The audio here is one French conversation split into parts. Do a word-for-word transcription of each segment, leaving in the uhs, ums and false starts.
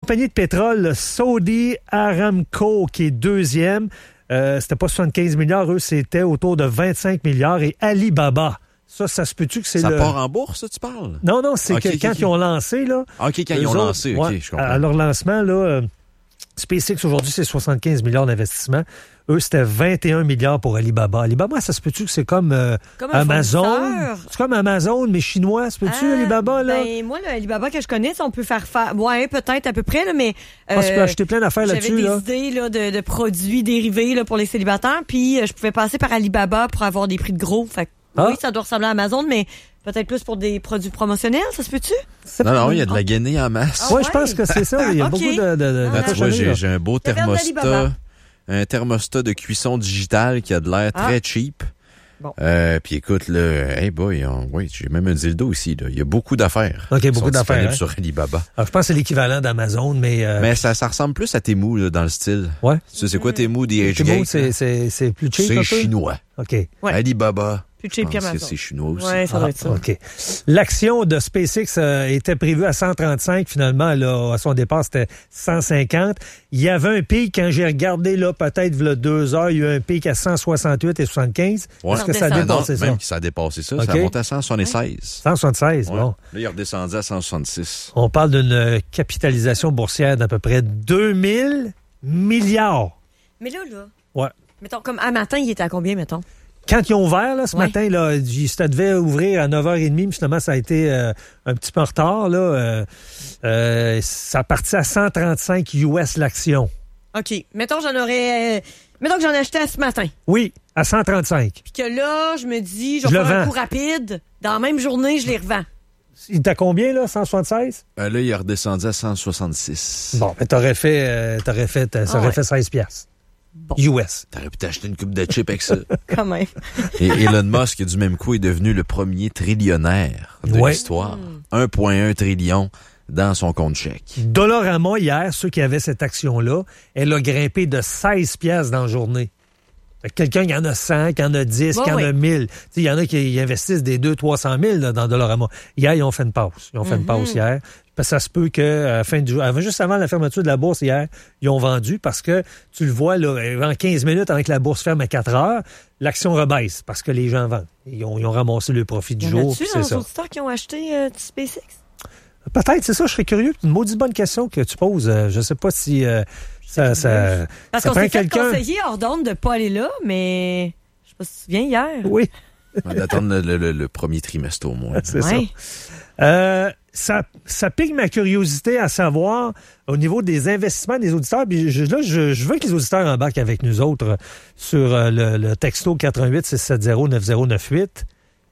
compagnie de pétrole Saudi Aramco qui est deuxième. Euh, c'était pas soixante-quinze milliards, eux, c'était autour de vingt-cinq milliards. Et Alibaba, ça, ça se peut-tu que c'est ça le... Ça part en bourse, ça, tu parles? Non, non, c'est okay, que okay, quand okay. ils ont lancé, là... OK, quand ils ont autres, lancé, OK, ouais, je comprends. À leur lancement, là, euh, SpaceX, aujourd'hui, c'est soixante-quinze milliards d'investissement. Eux, c'était vingt et un milliards pour Alibaba. Alibaba, ça se peut-tu que c'est comme, euh, comme un Amazon? Fournisseur. C'est comme Amazon, mais chinois, ça se peut-tu, ah, Alibaba, là? Ben, moi, le Alibaba que je connais, on peut faire faire. Ouais, peut-être à peu près, là, mais. Euh, ah, tu peux acheter plein d'affaires j'avais là-dessus, des là. idées là, de, de produits dérivés là, pour les célibataires, puis euh, je pouvais passer par Alibaba pour avoir des prix de gros. Fait que, ah. oui, ça doit ressembler à Amazon, mais peut-être plus pour des produits promotionnels, ça se peut-tu? Non, non, il y a de la guenille en masse. Ah, ouais, je pense que c'est ça. Il y a okay. beaucoup de... de, de ben, tu vois, j'ai, j'ai un beau thermostat. Un thermostat de cuisson digitale qui a de l'air ah. très cheap. Bon. Euh, puis écoute, là, hey boy, on, oui, j'ai même un dildo ici. Là. Il y a beaucoup d'affaires. OK, qui beaucoup sont d'affaires. Hein? Sur Alibaba. Alors, je pense que c'est l'équivalent d'Amazon, mais... Euh... Mais ça, ça ressemble plus à Temu, là, dans le style. Ouais. Tu sais, c'est quoi Temu, D H Gate? Temu, c'est, c'est, c'est plus cheap. C'est chinois. OK. Ouais. Alibaba. Plus cheap qu'Amazon. C'est chinois aussi. Ouais, ça ah, doit être ça. OK. L'action de SpaceX euh, était prévue à cent trente-cinq. Finalement, là, à son départ, c'était cent cinquante. Il y avait un pic, quand j'ai regardé, là, peut-être, il y a deux heures, il y a eu un pic à cent soixante-huit et soixante-quinze. Ouais. Est-ce que ça a dépassé ça? Même que ça a dépassé ça. Okay. Ça a monté à cent soixante-seize. cent soixante-seize, ouais. bon. Là, il est redescendu à cent soixante-six. On parle d'une capitalisation boursière d'à peu près deux mille milliards. Mais là, là... Ouais. Mettons, comme à matin, il était à combien, mettons? Quand ils ont ouvert, là, ce ouais. matin, là, ça devait ouvrir à neuf heures trente, mais finalement, ça a été euh, un petit peu en retard. Là, euh, euh, ça partit à cent trente-cinq U S l'action. OK. Mettons, j'en aurais... Euh, mettons que j'en achetais ce matin. Oui, à cent trente-cinq. Puis que là, je me dis, je vais je faire un coup rapide. Dans la même journée, je les revends. Il t'a combien, là, cent soixante-seize? Euh, là, il est redescendu à cent soixante-six. Bon, ben, t'aurais fait, euh, t'aurais fait, ça aurait ah ouais. fait seize piastres. Bon. U S. T'aurais pu t'acheter une coupe de chips avec ça. Quand même. Et Elon Musk, du même coup, est devenu le premier trillionnaire de ouais. l'histoire. Mmh. un virgule un trillion dans son compte chèque. Dollarama, hier, ceux qui avaient cette action-là, elle a grimpé de seize piastres dans la journée. Fait que quelqu'un qui en a cent, qui en a dix, bon, qui en oui. a mille. Il y en a qui investissent des deux cents à trois cent mille là, dans Dollarama. Hier, ils ont fait une pause. Ils ont fait mm-hmm. une pause hier. Parce que ça se peut qu'à la fin du jour, juste avant la fermeture de la bourse hier, ils ont vendu parce que tu le vois, là, en quinze minutes, avant que la bourse ferme à quatre heures, l'action rebaisse parce que les gens vendent. Ils ont, ils ont ramassé le profit du jour. Y en a-tu dans les auditeurs qui ont acheté euh, du SpaceX? Peut-être, c'est ça, je serais curieux. Une maudite bonne question que tu poses. Euh, je sais pas si euh, ça, ça. Parce ça qu'on prend s'est fait quelqu'un... conseiller hors d'onde de ne pas aller là, mais je sais pas si tu te souviens hier. Oui. On va d'attendre le, le, le premier trimestre au moins. C'est ouais. ça. Euh, ça. Ça pique ma curiosité à savoir au niveau des investissements des auditeurs. Puis je, là, je, je veux que les auditeurs embarquent avec nous autres sur euh, le, le texto quatre un huit six sept zéro neuf zéro neuf huit.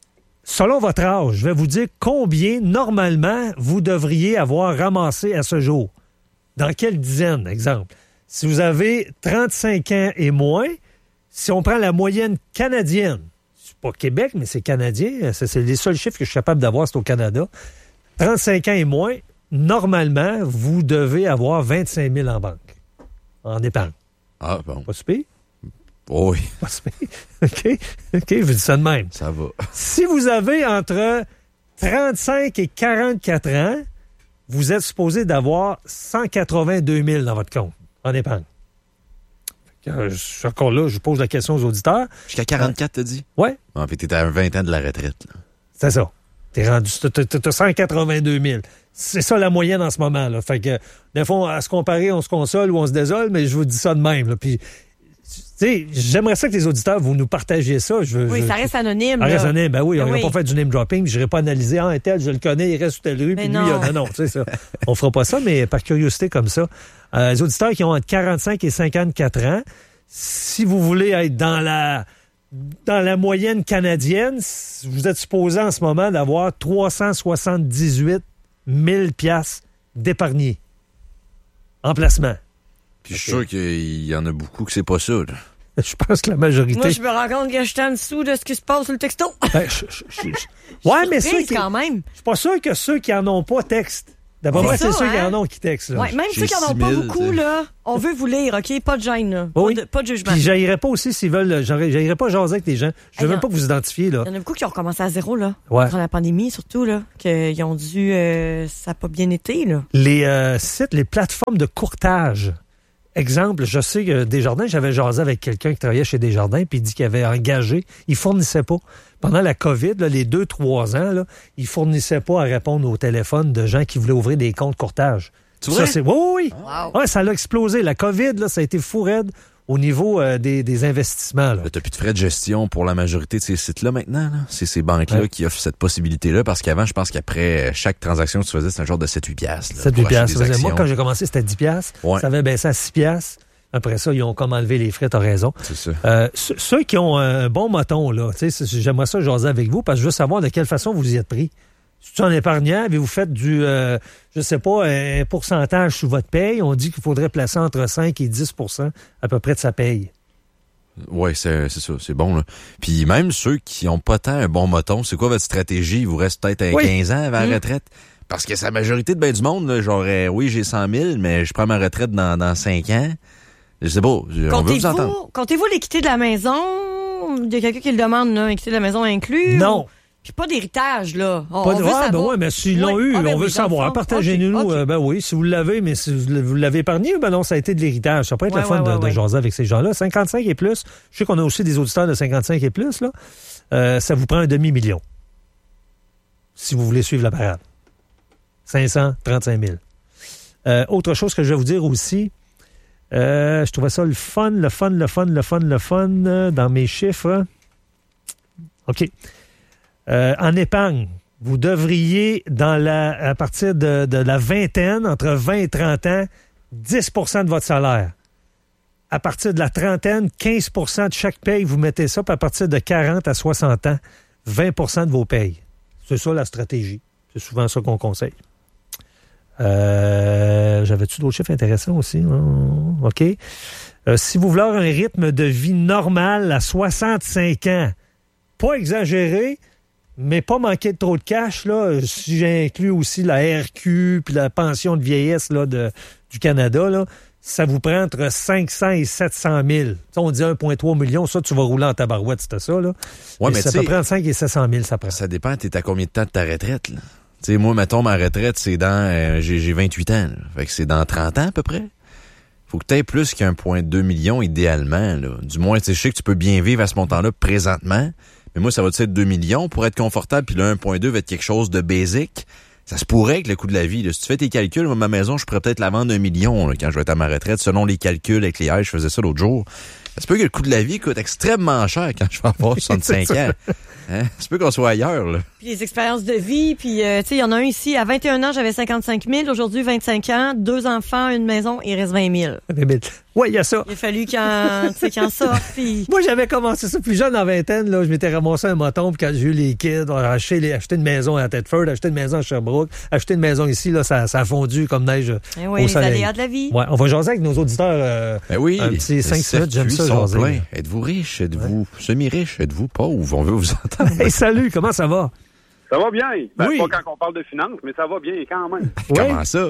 Selon votre âge, je vais vous dire combien, normalement, vous devriez avoir ramassé à ce jour. Dans quelle dizaine, exemple? Si vous avez trente-cinq ans et moins, si on prend la moyenne canadienne, c'est pas Québec, mais c'est canadien, c'est, c'est les seuls chiffres que je suis capable d'avoir, c'est au Canada. trente-cinq ans et moins, normalement, vous devez avoir vingt-cinq mille en banque, en épargne. Ah, bon. Pas super? Oh oui. OK, OK, je vous dis ça de même. Ça va. Si vous avez entre trente-cinq et quarante-quatre ans, vous êtes supposé d'avoir cent quatre-vingt-deux mille dans votre compte en épargne. Euh, encore là, je pose la question aux auditeurs. Jusqu'à quarante-quatre, t'as dit? Oui. En fait, t'es à vingt ans de la retraite. Là. C'est ça. T'es rendu, t'as, t'as cent quatre-vingt-deux mille. C'est ça la moyenne en ce moment. Là. Fait que, des fois, à se comparer, on se console ou on se désole, mais je vous dis ça de même. Là. Puis, tu sais, j'aimerais ça que les auditeurs, vous nous partagiez ça. Je, oui, je, ça reste anonyme. Ça reste anonyme, ben oui, on ben ne va oui. pas faire du name dropping, je n'irai pas analyser, ah, un tel, je le connais, il reste sur telle rue, puis lui, non. non, non, tu sais ça. On fera pas ça, mais par curiosité comme ça. Euh, les auditeurs qui ont entre quarante-cinq et cinquante-quatre ans, si vous voulez être dans la dans la moyenne canadienne, vous êtes supposé en ce moment d'avoir trois cent soixante-dix-huit mille piastres d'épargnés en placement. Puis je suis sûr qu'il y en a beaucoup que c'est pas ça. Là. Je pense que la majorité... Moi, je me rends compte que je suis en dessous de ce qui se passe sur le texto. Ben, je, je, je, je... Ouais, mais ceux qui... quand même. Je suis pas sûr que ceux qui en ont pas textent. D'après moi, c'est ça, ceux hein? qui en ont qui textent. Là. Ouais, même J'ai ceux qui en ont pas six mille, beaucoup, là, on veut vous lire, OK? Pas de gêne, là. Oui. Pas, de, pas de jugement. Puis j'aillerais pas aussi s'ils veulent. J'aillerais pas jaser avec des gens. Je veux Hey, même non. pas que vous identifiez, là. Il y en a beaucoup qui ont recommencé à zéro, là. Ouais. Pendant la pandémie, surtout, là. Qu'ils ont dû... Euh, ça n'a pas bien été, là. Les euh, sites, les plateformes de courtage. Exemple, je sais que Desjardins, j'avais jasé avec quelqu'un qui travaillait chez Desjardins, puis il dit qu'il avait engagé, il fournissait pas. Pendant la COVID, là, les deux, trois ans, là, il fournissait pas à répondre au téléphone de gens qui voulaient ouvrir des comptes courtage. Tu Ça, vois? c'est... Oui, oui, oui. Wow. Ouais, ça l'a explosé. La COVID, là, ça a été fou raide au niveau euh, des, des investissements. Là. Là, t'as plus de frais de gestion pour la majorité de ces sites-là maintenant. Là. C'est ces banques-là Ouais. qui offrent cette possibilité-là parce qu'avant, je pense qu'après chaque transaction que tu faisais, c'était un genre de sept huit piastres. là, sept pour huit acheter piastres. des Moi, actions. quand j'ai commencé, c'était dix piastres. Ouais. Ça avait baissé à six piastres. Après ça, ils ont comme enlevé les frais, t'as raison. C'est ça. Euh, ceux ceux qui ont un bon moton, là, tu sais, j'aimerais ça jaser avec vous parce que je veux savoir de quelle façon vous y êtes pris. Si en épargnant, puis vous faites du, euh, je sais pas, un pourcentage sous votre paye, on dit qu'il faudrait placer entre cinq et dix pour cent à peu près de sa paye. Ouais, c'est, c'est ça, c'est bon, là. Puis même ceux qui ont pas tant un bon moton, c'est quoi votre stratégie? Il vous reste peut-être euh, Oui. quinze ans avant la Mmh. retraite? Parce que c'est la majorité de ben du monde, là, genre, euh, oui, j'ai cent mille, mais je prends ma retraite dans, dans cinq ans. Je sais pas, je- on veut vous entendre. Comptez-vous, comptez-vous l'équité de la maison? Il y a quelqu'un qui le demande, là. L'équité de la maison inclus? Non. Puis pas d'héritage, là. On, Pas on de veut ah, ben savoir. ouais, mais s'ils l'ont Ouais. eu, Ah, ben on veut oui, savoir. dans le fond. Partagez-nous. Ok, ok. euh, ben oui, si vous l'avez, mais si vous l'avez épargné, ben non, ça a été de l'héritage. Ça peut être Ouais, le fun ouais, de, ouais, de ouais. jaser avec ces gens-là. cinquante-cinq et plus. Je sais qu'on a aussi des auditeurs de cinquante-cinq et plus, là. Euh, ça vous prend un demi-million. Si vous voulez suivre la parade. cinq cent trente-cinq mille. Euh, autre chose que je vais vous dire aussi, euh, je trouvais ça le fun, le fun, le fun, le fun, le fun euh, dans mes chiffres. OK. Euh, en épargne, vous devriez, dans la, à partir de, de la vingtaine, entre vingt et trente ans, dix pour cent de votre salaire. À partir de la trentaine, quinze pour cent de chaque paye, vous mettez ça. Puis à partir de quarante à soixante ans, vingt pour cent de vos payes. C'est ça la stratégie. C'est souvent ça qu'on conseille. Euh, j'avais-tu d'autres chiffres intéressants aussi? OK. Euh, si vous voulez avoir un rythme de vie normal à soixante-cinq ans, pas exagéré, mais pas manquer de trop de cash, là, si j'inclus aussi la R Q puis la pension de vieillesse là, de, du Canada, là, ça vous prend entre cinq cents et sept cent mille. Ça, on dit un virgule trois million, ça, tu vas rouler en tabarouette, c'était ça. Là. Ouais, mais mais ça tu peut sais, prendre cinq et sept cent mille, ça prend. ça dépend, t'es à combien de temps de ta retraite, là? Tu sais, moi, mettons, ma retraite, c'est dans, euh, j'ai, j'ai vingt-huit ans, là. Fait que c'est dans trente ans, à peu près. Faut que t'aies plus qu'un virgule deux million, idéalement, là. Du moins, tu sais, je sais que tu peux bien vivre à ce montant-là présentement. Mais moi, ça va être deux millions pour être confortable, puis le un virgule deux va être quelque chose de basic. Ça se pourrait avec le coût de la vie. Là. Si tu fais tes calculs, moi, ma maison, je pourrais peut-être la vendre un million là, quand je vais être à ma retraite, selon les calculs avec les aides. Je faisais ça l'autre jour. Ça se peut que le coût de la vie coûte extrêmement cher quand je vais avoir soixante-cinq ans. Hein? Ça se peut qu'on soit ailleurs. Là. Puis les expériences de vie, puis euh, tu sais, il y en a un ici, à vingt et un ans, j'avais cinquante-cinq mille, aujourd'hui vingt-cinq ans, deux enfants, une maison, il reste vingt mille. Oui, il y a ça. Il a fallu qu'il en, tu sais, qu'il en sorte, puis... Moi, j'avais commencé ça plus jeune, en vingtaine. Là, je m'étais ramassé un moton, puis quand j'ai eu les kids, on a acheté, les, acheté une maison à Thetford, acheté une maison à Sherbrooke, acheté une maison ici, là, ça, ça a fondu comme neige Eh oui, au les soleil. aléas de la vie. Ouais, on va jaser avec nos auditeurs. Euh, Ben oui, un petit cinq les minutes, j'aime ça, circuits sont jaser. pleins. Êtes-vous riche? Êtes-vous semi-riche? Êtes-vous pauvre? On veut vous entendre. Hey, salut, comment ça va? Ça va bien. Ben, Oui. Pas quand on parle de finances, mais ça va bien quand même. Comment ça?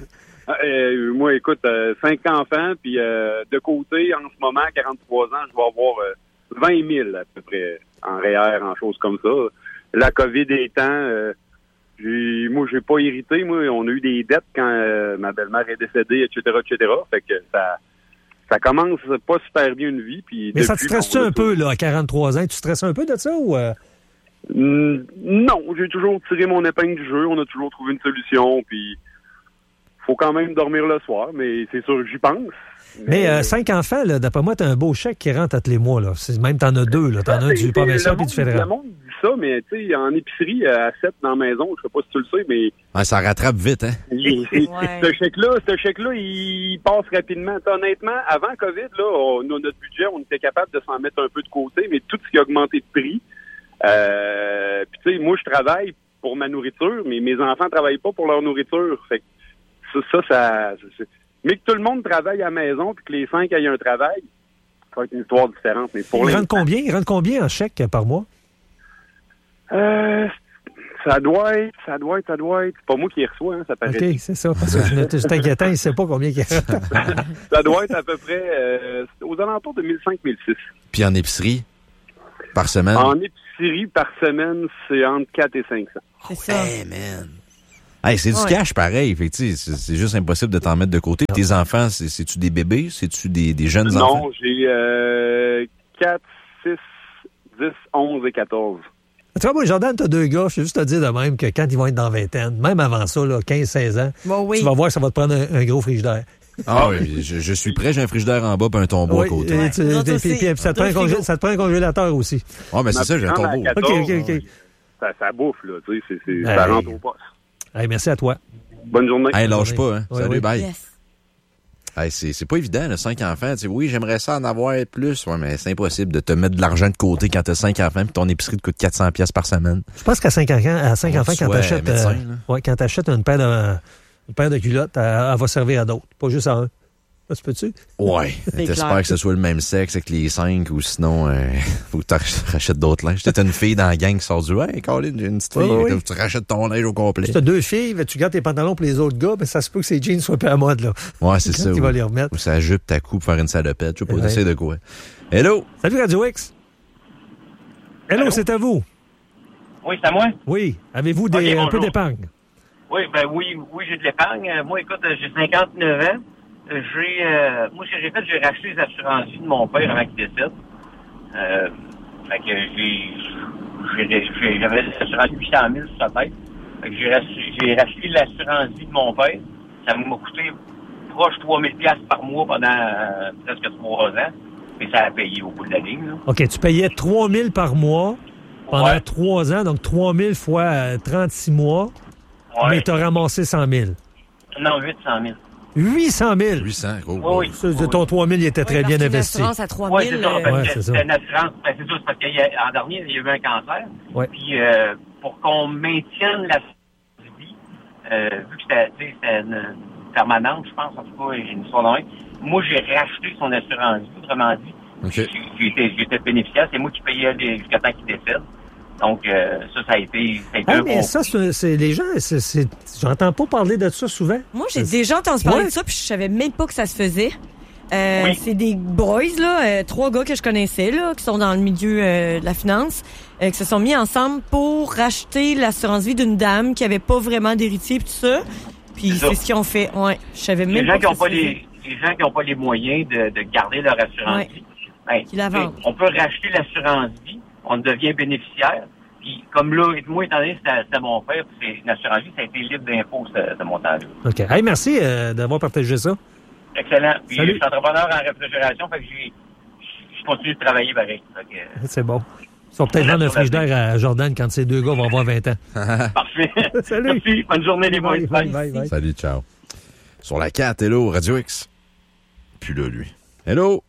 Euh, moi, écoute, euh, cinq enfants, puis euh, de côté, en ce moment, quarante-trois ans, je vais avoir euh, vingt mille à peu près en R E E R, en choses comme ça. La COVID étant, euh, j'ai, moi, j'ai pas hérité. Moi, on a eu des dettes quand euh, ma belle-mère est décédée, et cetera, et cetera. Fait que ça, ça commence pas super bien une vie. Puis Mais ça te depuis, stresse-tu on a un peu, là, à quarante-trois ans? Tu stresses un peu de ça ou... Euh... Mm, non, j'ai toujours tiré mon épingle du jeu. On a toujours trouvé une solution, puis faut quand même dormir le soir, mais c'est sûr, j'y pense. Mais euh, cinq enfants, là, d'après moi, t'as un beau chèque qui rentre à tous les mois. Là. C'est, même t'en as deux. Là. T'en as un du provincial puis du fédéral. Le monde dit ça, mais tu sais, en épicerie, à sept dans la maison, je sais pas si tu le sais, mais... Ah, ça rattrape vite, hein? il- Ouais. Ce chèque-là, ce chèque-là, il passe rapidement. Honnêtement, avant COVID, là, on, notre budget, on était capable de s'en mettre un peu de côté, mais tout ce qui a augmenté de prix, euh, puis tu sais, moi, je travaille pour ma nourriture, mais mes enfants travaillent pas pour leur nourriture. Fait que ça, ça, ça c'est... Mais que tout le monde travaille à la maison, puis que les cinq aient un travail, ça va être une histoire différente. Mais pour Il les rentre combien? Il rentre combien en chèque par mois? Euh, Ça doit être, ça doit être, ça doit être. C'est pas moi qui les reçois, hein, ça paraît. OK, c'est ça. Parce que je suis inquiétant, il ne sait pas combien il y a. Ça doit être à peu près euh, aux alentours de mille cinq mille six. Puis en épicerie, par semaine? En épicerie, par semaine, c'est entre quatre et cinq cents. C'est ça. Hey, man! Hey, c'est du Ouais. cash pareil. Fait que, tu sais, c'est, c'est juste impossible de t'en mettre de côté. Tes enfants, c'est, c'est-tu des bébés? C'est-tu des, des jeunes Non, enfants? j'ai euh, quatre, six, dix, onze et quatorze. Tu vois, moi, Jordan, t'as deux gars. Je vais juste te dire de même que quand ils vont être dans la vingtaine, même avant ça, là, quinze seize ans, Bon, oui. tu vas voir que ça va te prendre un, un gros frigidaire. Ah oui, je, je suis prêt. J'ai un frigidaire en bas et un tombeau à côté. et tu- Nous autres et puis- aussi. puis ça, te prend un Deux congé- frigos. ça te prend un congélateur aussi. Ah, mais c'est Ma ça, j'ai un plus grande tombeau. à quatorze, OK, OK, OK. Ça, ça bouffe, là, tu sais, c'est, c'est, Hey. ça rentre au poste. Hey, merci à toi. Bonne journée. Hey, lâche pas, hein. Ouais, Salut, ouais. bye. Yes. Hey, c'est, c'est pas évident, là, cinq enfants. Tu sais, oui, j'aimerais ça en avoir plus. Ouais, mais c'est impossible de te mettre de l'argent de côté quand t'as cinq enfants puis ton épicerie te coûte quatre cents pièces par semaine. Je pense qu'à cinq enfants, à cinq On enfants, quand soit t'achètes, médecin, euh, là. ouais, quand t'achètes une paire de, une paire de culottes, elle, elle va servir à d'autres, pas juste à un. Ça se peut-tu? Ouais. C'est T'espères clair. que ce soit le même sexe avec les cinq ou sinon, euh, faut que tu rachètes d'autres linges. T'es une fille dans la gang qui sort du, hey, Colin, j'ai une petite fille. Oui, oui. Tu rachètes ton linge au complet. Si t'as deux filles, ben, tu gardes tes pantalons pour les autres gars, ben, ça se peut que ces jeans soient pas à mode, là. Ouais, c'est Quand ça. il Ou, va les remettre. ou sa jupe, ta coupe, faire une salopette. Je sais pas, Ouais. t'essaies de quoi. Hello! Salut, Radio X. Hello, Allô? c'est à vous. Oui, c'est à moi? Oui. Avez-vous des, Ok, un peu bonjour. d'épargne? Oui, ben oui, oui, j'ai de l'épargne. Euh, Moi, écoute, euh, j'ai cinquante-neuf ans. Euh, J'ai, euh, moi, ce que j'ai fait, j'ai racheté les assurances-vie de mon père avant qu'il décède. Euh, fait que j'ai, j'ai, j'ai- j'avais l'assurance huit cent mille sur sa tête. Fait que j'ai racheté, j'ai racheté l'assurance-vie de mon père. Ça m'a coûté proche trois mille dollars par mois pendant euh, presque trois ans. Mais ça a payé au bout de la ligne, là. OK, tu payais trois mille par mois pendant Ouais. trois ans, donc trois mille fois euh, trente-six mois, Ouais. mais tu as ramassé cent mille. Non, huit cent mille. huit cent mille! huit cents, gros. Oui, oui. Ça, ton trois mille, il était très Oui, bien parce qu'une investi. assurance à trois Oui, mille. c'est ça. En fait, Ouais, c'est- c'est ça. c'était une assurance. Ben, c'est ça, c'est parce qu'en dernier, il y a eu un cancer. Ouais. Puis, euh, pour qu'on maintienne la vie, euh, vu que c'était, tu sais, c'était une, une permanente, je pense, en tout cas, j'ai une histoire de même. Moi, j'ai racheté son assurance vie, autrement dit. OK. J'ai, j'ai été, j'ai été bénéficiaire. C'est moi qui payais les- jusqu'à temps qu'il décède. Donc, euh, ça, ça a été, ça a été Ah, un mais bon ça, coup. c'est, c'est- les gens, c'est, c'est- j'entends pas parler de ça souvent. Moi, j'ai déjà entendu parler Ouais. de ça, puis je savais même pas que ça se faisait. Euh, Oui. C'est des boys, là, euh, trois gars que je connaissais, là, qui sont dans le milieu euh, de la finance, euh, qui se sont mis ensemble pour racheter l'assurance vie d'une dame qui avait pas vraiment d'héritier, pis tout ça. Puis C'est ça. c'est ce qu'ils ont fait. Ouais, je savais Les même gens pas qui n'ont que ça pas se faisait. les, les gens qui n'ont pas les moyens de, de garder leur assurance Ouais. vie, ben, Qui la tu sais, vendent. on peut racheter l'assurance vie, on devient bénéficiaire. Puis comme là, moi, étant donné que c'était c'était mon père, puis c'est une assurance vie, ça a été libre d'impôt, ce, ce montant-là. OK. Hey, merci euh, d'avoir partagé ça. Excellent. Puis Salut. je suis entrepreneur en réfrigération, fait que j'ai, je continue de travailler pareil. Fait que, C'est bon. Ils sont peut-être vendre un frigidaire à Jordan quand ces deux gars vont avoir vingt ans. parfait. Salut. Merci. Bonne journée, les boys. Bye, bye, bye, bye. Salut, ciao. Sur la quatre, hello, Radio X. Puis là, lui. Hello.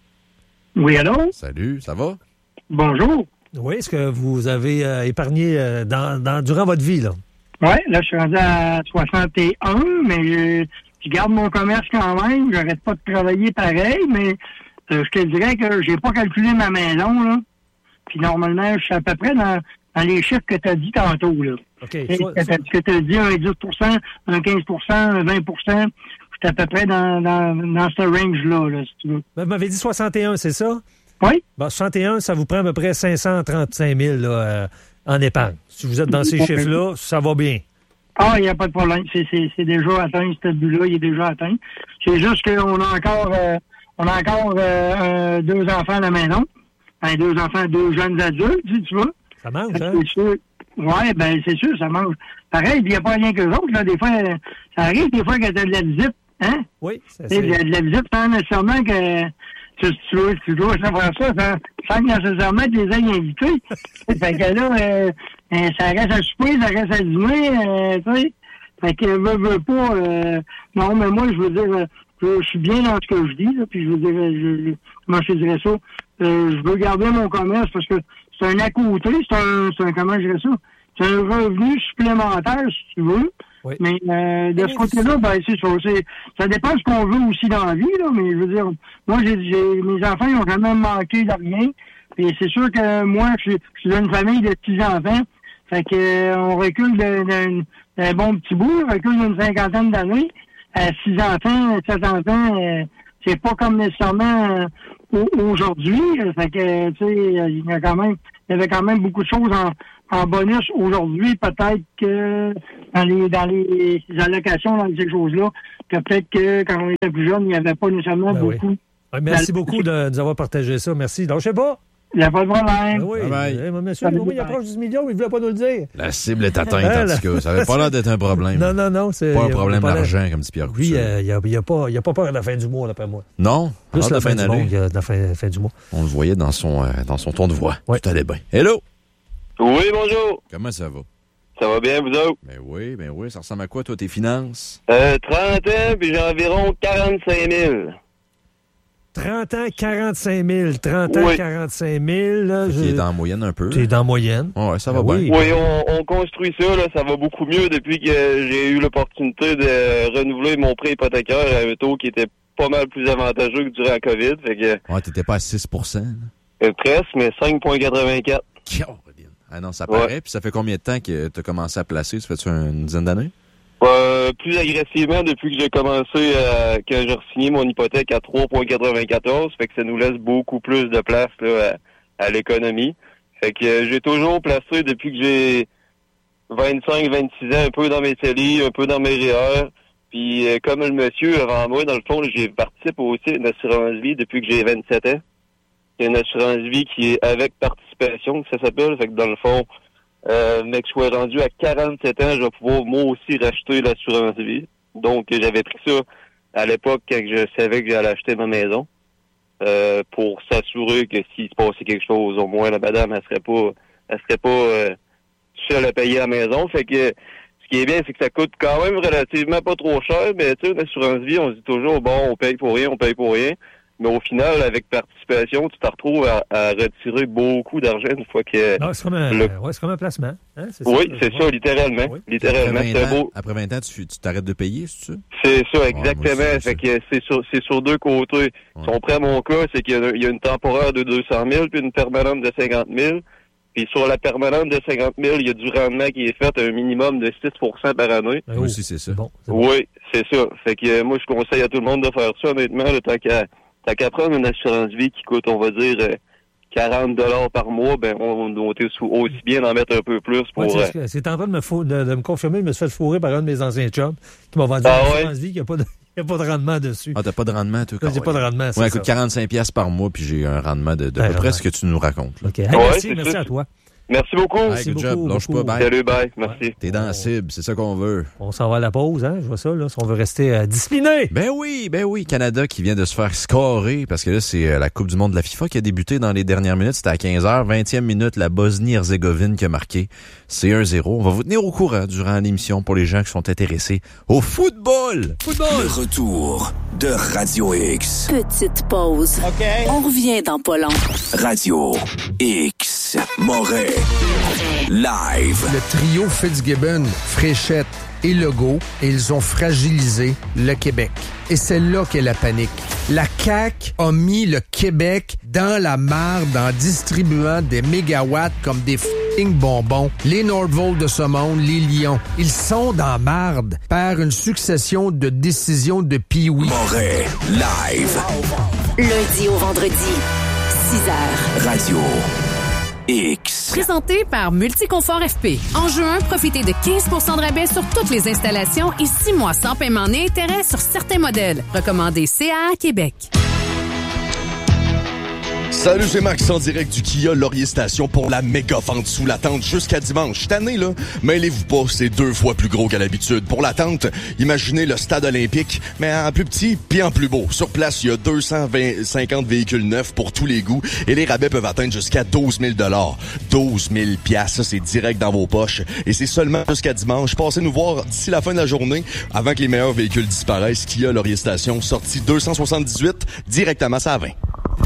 Oui, allô? Salut, ça va? Bonjour. Oui, est-ce que vous avez euh, épargné euh, dans, dans, durant votre vie, là? Oui, là, je suis rendu à soixante et un, mais je, je garde mon commerce quand même. J'arrête pas de travailler pareil, mais euh, je te dirais que j'ai pas calculé ma maison, là. Puis normalement, je suis à peu près dans, dans les chiffres que tu as dit tantôt, là. OK. Et Soit- que tu que t'as dit un dix pour cent, un quinze pour cent, un vingt pour cent. Je suis à peu près dans, dans, dans ce range-là, là, si tu veux. Vous m'avez dit soixante et un, c'est ça? Oui? Bon, soixante et un, ça vous prend à peu près cinq cent trente-cinq mille là, euh, en épargne. Si vous êtes dans ces chiffres-là, ça va bien. Ah, il n'y a pas de problème. C'est, c'est, c'est déjà atteint, ce but-là, il est déjà atteint. C'est juste qu'on a encore euh, on a encore euh, euh, deux enfants à la maison. Ben, deux enfants, deux jeunes adultes, tu tu vois. Ça mange, Fait hein? que c'est sûr. Ouais, ben c'est sûr, ça mange. Pareil, il n'y a pas rien que l'autre, là. Des fois, euh, ça arrive des fois que tu as de la visite, hein? Oui, ça, Tu sais, de, la- c'est... de la visite, sans nécessairement que tu, tu veux, tu dois faire ça, sans, sans nécessairement que les aies invités. Fait que là, euh, euh, ça reste à souper, ça reste à dîner, euh, tu sais. Fait que veux, veux pas, euh, non, mais moi, je veux dire, euh, je, je suis bien dans ce que je dis, là, puis je veux dire, je, je, comment je te dirais ça, euh, je veux garder mon commerce parce que c'est un à côté, c'est un, c'est un, comment je dirais ça, c'est un revenu supplémentaire, si tu veux. Oui. Mais euh, de Mais ce côté-là, ben c'est ça. C'est, ça dépend de ce qu'on veut aussi dans la vie, là, mais je veux dire, moi, j'ai, j'ai mes enfants, ils n'ont jamais manqué de rien. Et c'est sûr que moi, je, suis- je suis dans une famille de petits enfants. Fait que euh, on recule d'un, d'un, d'un bon petit bout, on recule d'une cinquantaine d'années. À six enfants, sept enfants, euh, c'est pas comme nécessairement euh, aujourd'hui. Fait que, tu sais, il y a quand même, il y avait quand même beaucoup de choses en, en bonus aujourd'hui. Peut-être que dans les dans les allocations, dans ces choses-là, que peut-être que quand on était plus jeune, il n'y avait pas nécessairement ben beaucoup. Oui. Ouais, merci beaucoup de nous avoir partagé ça. Merci. Donc, je sais pas. Il n'y a pas de problème. Ben oui. Bye bye. Eh, monsieur, il approche du million, il ne voulait pas nous le dire. La cible est atteinte, en tout cas. Ça n'avait pas l'air d'être un problème. Non, non, non. C'est pas un problème pas d'argent, comme dit Pierre Couture. Lui, il euh, n'y a, y a, pas, y a pas peur de la fin du mois, d'après moi. Non. Plus la fin, fin du mois, il y a de la fin, fin du mois. On le voyait dans son, euh, dans son ton de voix. Ouais. Tout allait bien. Hello! Oui, bonjour. Comment ça va? Ça va bien, vous autres? Ben oui, ben oui. Ça ressemble à quoi, toi, tes finances? Euh, trente ans, puis j'ai environ quarante-cinq mille. trente ans, quarante-cinq mille. trente ans, oui. quarante-cinq mille. Là, Tu je... es en moyenne un peu. Tu es dans la moyenne. Ouais, ça va ben bien. oui. Oui, on, on construit ça, là, ça va beaucoup mieux depuis que j'ai eu l'opportunité de renouveler mon prêt hypothécaire à un taux qui était pas mal plus avantageux que durant la COVID. Fait que, Ouais, t'étais pas à six pour cent. euh, presque, mais cinq virgule quatre-vingt-quatre. Ah non, ça paraît. Ouais. Puis ça fait combien de temps que tu as commencé à placer? Ça fait-tu une dizaine d'années? Euh, plus agressivement depuis que j'ai commencé, euh, que j'ai re-signé mon hypothèque à trois virgule quatre-vingt-quatorze, fait que ça nous laisse beaucoup plus de place là, à, à l'économie. Fait que euh, j'ai toujours placé depuis que j'ai vingt-cinq vingt-six ans, un peu dans mes C E L I, un peu dans mes R E E R. Puis euh, comme le monsieur avant moi, dans le fond, j'ai participé aussi à une assurance vie depuis que j'ai vingt-sept ans. C'est une assurance vie qui est avec participation, que ça s'appelle. Fait que dans le fond, Euh, mais que je sois rendu à quarante-sept ans, je vais pouvoir moi aussi racheter l'assurance vie. Donc, j'avais pris ça à l'époque quand je savais que j'allais acheter ma maison euh, pour s'assurer que s'il se passait quelque chose, au moins la madame, elle serait pas elle serait pas euh, seule à payer la maison. Fait que ce qui est bien, c'est que ça coûte quand même relativement pas trop cher, mais tu sais, une assurance vie, on se dit toujours, bon, on paye pour rien, on paye pour rien. Mais au final, avec participation, tu te retrouves à, à retirer beaucoup d'argent une fois que... Non, c'est comme un, le... ouais, c'est comme un placement. Hein? C'est oui, ça, c'est ça, littéralement. Oui. Littéralement, après, c'est vingt ans, beau. après vingt ans, tu, tu t'arrêtes de payer, c'est ça? C'est ça, exactement. Ouais, fait que c'est sur, c'est sur deux côtés. Ouais. Si on prend mon cas, c'est qu'il y a, il y a une temporaire de deux cent mille puis une permanente de cinquante mille. Puis sur la permanente de cinquante mille, il y a du rendement qui est fait à un minimum de six pour cent par année. Moi aussi, c'est ça. Bon, c'est bon. Oui, c'est ça. Fait que euh, moi, je conseille à tout le monde de faire ça, honnêtement, le tant qu'à T'as qu'à prendre une assurance vie qui coûte, on va dire, euh, quarante dollars par mois, ben on doit aussi bien en mettre un peu plus pour... Ouais, euh... c'est, c'est en train de me, fou- de, de me confirmer, je me suis fait fourrer par un de mes anciens chums qui m'a vendu ah, une ouais? assurance vie qui n'a pas, de, qui a pas de rendement dessus. Ah, t'as pas de rendement, toi? Là, j'ai pas de rendement, c'est Ouais, ça. écoute, quarante-cinq piastres par mois, puis j'ai un rendement de, de Un peu près rendement. ce que tu nous racontes. Là. OK. Hey, Ouais, merci, c'est merci ça. à toi. Merci beaucoup. Hey, Merci good beaucoup, job. Lâche beaucoup. pas, bye. Salut, bye. Merci. T'es dans la cible, c'est ça qu'on veut. On s'en va à la pause, hein? Je vois ça, là, si on veut rester euh, discipliné. Ben oui, ben oui. Canada qui vient de se faire scorer, parce que là, c'est euh, la Coupe du monde de la FIFA qui a débuté dans les dernières minutes. C'était à quinze heures. vingtième minute, la Bosnie-Herzégovine qui a marqué. C'est un zéro. On va vous tenir au courant durant l'émission pour les gens qui sont intéressés au football. Football! Le retour de Radio X. Petite pause. OK. On revient dans pas long. Radio X. Moret. Live. Le trio Fitzgibbon, Fréchette et Legault, ils ont fragilisé le Québec. Et c'est là qu'est la panique. La C A Q a mis le Québec dans la marde en distribuant des mégawatts comme des f***ing bonbons. Les Nordvolt de ce monde, les Lions, ils sont dans la marde par une succession de décisions de pee-wee. Moret. Live. Lundi au vendredi, six heures. Radio X. Présenté par Multiconfort F P. En juin, profitez de quinze pour cent de rabais sur toutes les installations et six mois sans paiement ni intérêt sur certains modèles. Recommandé C A A Québec. Salut, c'est Max en direct du Kia Laurier Station pour la méga vente sous la tente jusqu'à dimanche. Cette année, là, mêlez-vous pas, c'est deux fois plus gros qu'à l'habitude. Pour la tente, imaginez le stade olympique, mais en plus petit puis en plus beau. Sur place, il y a deux cent cinquante véhicules neufs pour tous les goûts et les rabais peuvent atteindre jusqu'à douze mille dollars. douze mille piastres, ça c'est direct dans vos poches. Et c'est seulement jusqu'à dimanche. Passez nous voir d'ici la fin de la journée, avant que les meilleurs véhicules disparaissent. Kia Laurier Station, sortie deux cent soixante-dix-huit, directement à vingt.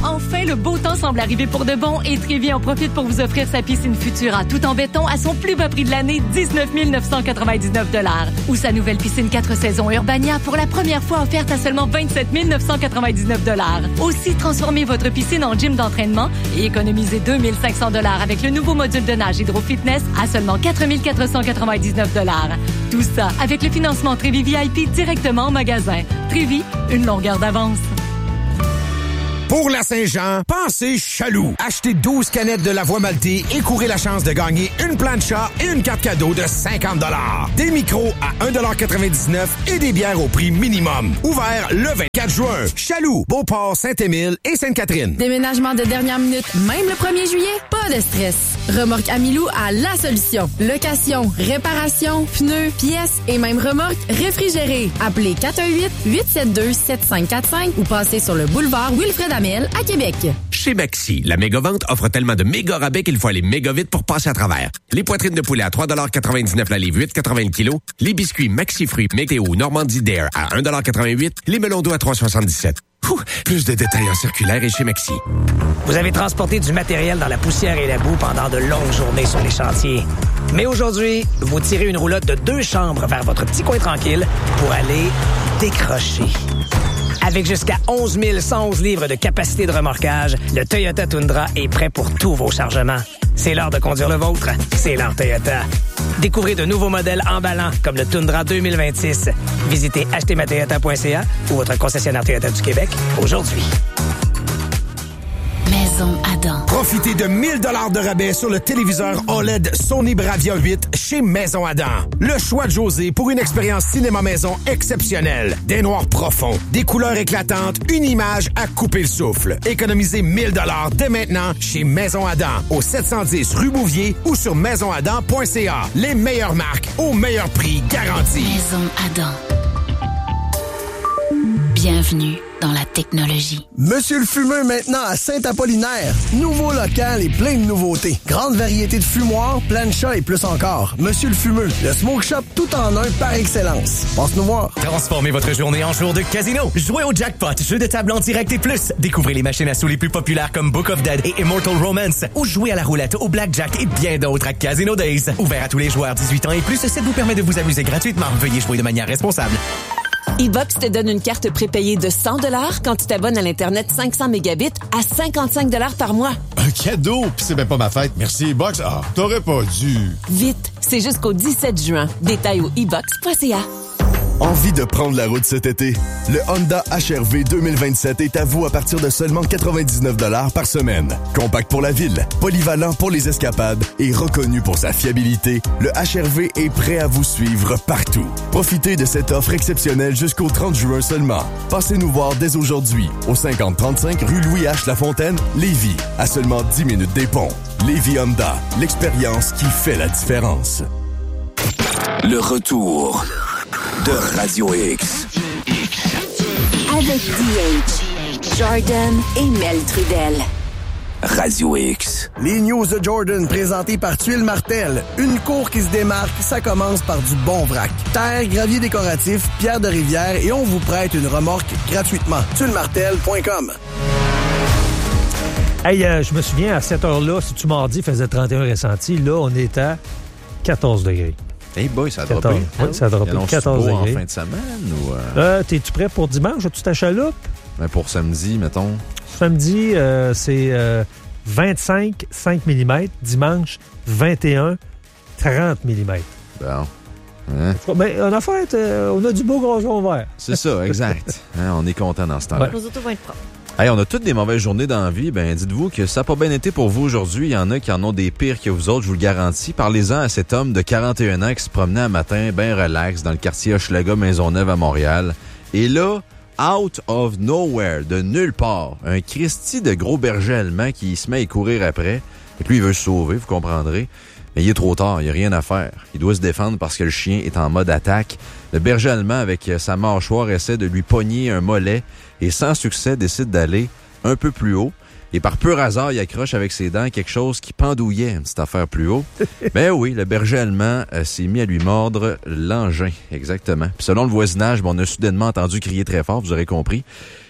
Enfin, le beau temps semble arriver pour de bon et Trévis en profite pour vous offrir sa piscine Futura tout en béton à son plus bas prix de l'année, dix-neuf mille neuf cent quatre-vingt-dix-neuf dollars. Ou sa nouvelle piscine quatre saisons Urbania pour la première fois offerte à seulement vingt-sept mille neuf cent quatre-vingt-dix-neuf dollars. Aussi, transformez votre piscine en gym d'entraînement et économisez deux mille cinq cents dollars avec le nouveau module de nage Hydro Fitness à seulement quatre mille quatre cent quatre-vingt-dix-neuf dollars. Tout ça avec le financement Trévis V I P directement en magasin. Trévis, une longueur d'avance. Pour la Saint-Jean, pensez Chaloux. Achetez douze canettes de la Voie maltée et courez la chance de gagner une plancha et une carte cadeau de cinquante dollars. Des micros à un dollar quatre-vingt-dix-neuf et des bières au prix minimum. Ouvert le vingt-quatre juin. Chaloux, Beauport, Saint-Émile et Sainte-Catherine. Déménagement de dernière minute, même le premier juillet? Pas de stress. Remorque Amilou a la solution. Location, réparation, pneus, pièces et même remorque réfrigérée. Appelez quatre un huit, huit sept deux, sept cinq quatre cinq ou passez sur le boulevard Wilfred Amel à Québec. Chez Maxi, la méga-vente offre tellement de méga rabais qu'il faut aller méga vite pour passer à travers. Les poitrines de poulet à trois dollars quatre-vingt-dix-neuf la livre, huit quatre-vingts le kilo. Les biscuits Maxi Fruits Météo Normandie Dare à un dollar quatre-vingt-huit. Les melons d'eau à trois soixante-dix-sept. Ouh, plus de détails en circulaire et chez Maxi. Vous avez transporté du matériel dans la poussière et la boue pendant de longues journées sur les chantiers. Mais aujourd'hui, vous tirez une roulotte de deux chambres vers votre petit coin tranquille pour aller décrocher. Avec jusqu'à onze mille cent onze livres de capacité de remorquage, le Toyota Tundra est prêt pour tous vos chargements. C'est l'heure de conduire le vôtre. C'est l'heure Toyota. Découvrez de nouveaux modèles emballants comme le Tundra deux mille vingt-six. Visitez acheter ma toyota point c a ou votre concessionnaire Toyota du Québec aujourd'hui. Maison Adam. Profitez de mille dollars de rabais sur le téléviseur O L E D Sony Bravia huit chez Maison Adam. Le choix de José pour une expérience cinéma maison exceptionnelle. Des noirs profonds, des couleurs éclatantes, une image à couper le souffle. Économisez mille dollars dès maintenant chez Maison Adam au sept cent dix rue Bouvier ou sur maison adam point c a. Les meilleures marques au meilleur prix garanti. Maison Adam. Bienvenue dans la technologie. Monsieur le fumeux maintenant à Saint-Apollinaire. Nouveau local et plein de nouveautés. Grande variété de fumoirs, plancha et plus encore. Monsieur le fumeux, le smoke shop tout en un par excellence. Passe-nous voir. Transformez votre journée en jour de casino. Jouez au jackpot, jeu de table en direct et plus. Découvrez les machines à sous les plus populaires comme Book of Dead et Immortal Romance. Ou jouez à la roulette, au blackjack et bien d'autres à Casino Days. Ouvert à tous les joueurs dix-huit ans et plus, ça vous permet de vous amuser gratuitement. Veuillez jouer de manière responsable. E-Box te donne une carte prépayée de cent dollars quand tu t'abonnes à l'Internet cinq cents mégabits à cinquante-cinq dollars par mois. Un cadeau? Pis c'est même pas ma fête. Merci E-Box. Ah, t'aurais pas dû. Vite, c'est jusqu'au dix-sept juin. Détails au e box point c a. Envie de prendre la route cet été? Le Honda H R V deux mille vingt-sept est à vous à partir de seulement quatre-vingt-dix-neuf dollars par semaine. Compact pour la ville, polyvalent pour les escapades et reconnu pour sa fiabilité, le H R V est prêt à vous suivre partout. Profitez de cette offre exceptionnelle jusqu'au trente juin seulement. Passez nous voir dès aujourd'hui au cinquante trente-cinq rue Louis H. Lafontaine, Lévis, à seulement dix minutes des ponts. Lévis Honda, l'expérience qui fait la différence. Le retour de Radio X. Avec D H, Jordan et Mel Trudel. Radio X. Les news de Jordan présentées par Tuile Martel. Une cour qui se démarque, ça commence par du bon vrac. Terre, gravier décoratif, pierre de rivière et on vous prête une remorque gratuitement. tuile martel point com. Hey, euh, je me souviens, à cette heure-là, si tu m'as dit, il faisait trente et un ressentis. Là, on est à quatorze degrés. Hey boy, ça a droppé. Oui, ça a droppé. quatorze degrés. En fin de semaine ou... Euh... Euh, t'es-tu prêt pour dimanche? As-tu ta chaloupe? Ben pour samedi, mettons. Samedi, euh, c'est euh, vingt-cinq, cinq millimètres. Dimanche, vingt et un, trente millimètres. Bon. Hein? Mais en fait, euh, on a du beau gazon vert. C'est ça, exact. Hein, on est content dans ce temps-là. Ouais. Nos autos vont être propres. Hey, on a toutes des mauvaises journées dans la vie. Ben, dites-vous que ça n'a pas bien été pour vous aujourd'hui. Il y en a qui en ont des pires que vous autres, je vous le garantis. Parlez-en à cet homme de quarante et un ans qui se promenait un matin bien relax dans le quartier Hochelaga Maisonneuve à Montréal. Et là, out of nowhere, de nulle part, un Christy de gros berger allemand qui se met à courir après. Et puis, il veut se sauver, vous comprendrez. Mais il est trop tard, il n'y a rien à faire. Il doit se défendre parce que le chien est en mode attaque. Le berger allemand, avec sa mâchoire, essaie de lui pogner un mollet et sans succès décide d'aller un peu plus haut. Et par pur hasard, il accroche avec ses dents quelque chose qui pendouillait une petite affaire plus haut. Ben oui, le berger allemand euh, s'est mis à lui mordre l'engin, exactement. Puis selon le voisinage, ben, on a soudainement entendu crier très fort, vous aurez compris.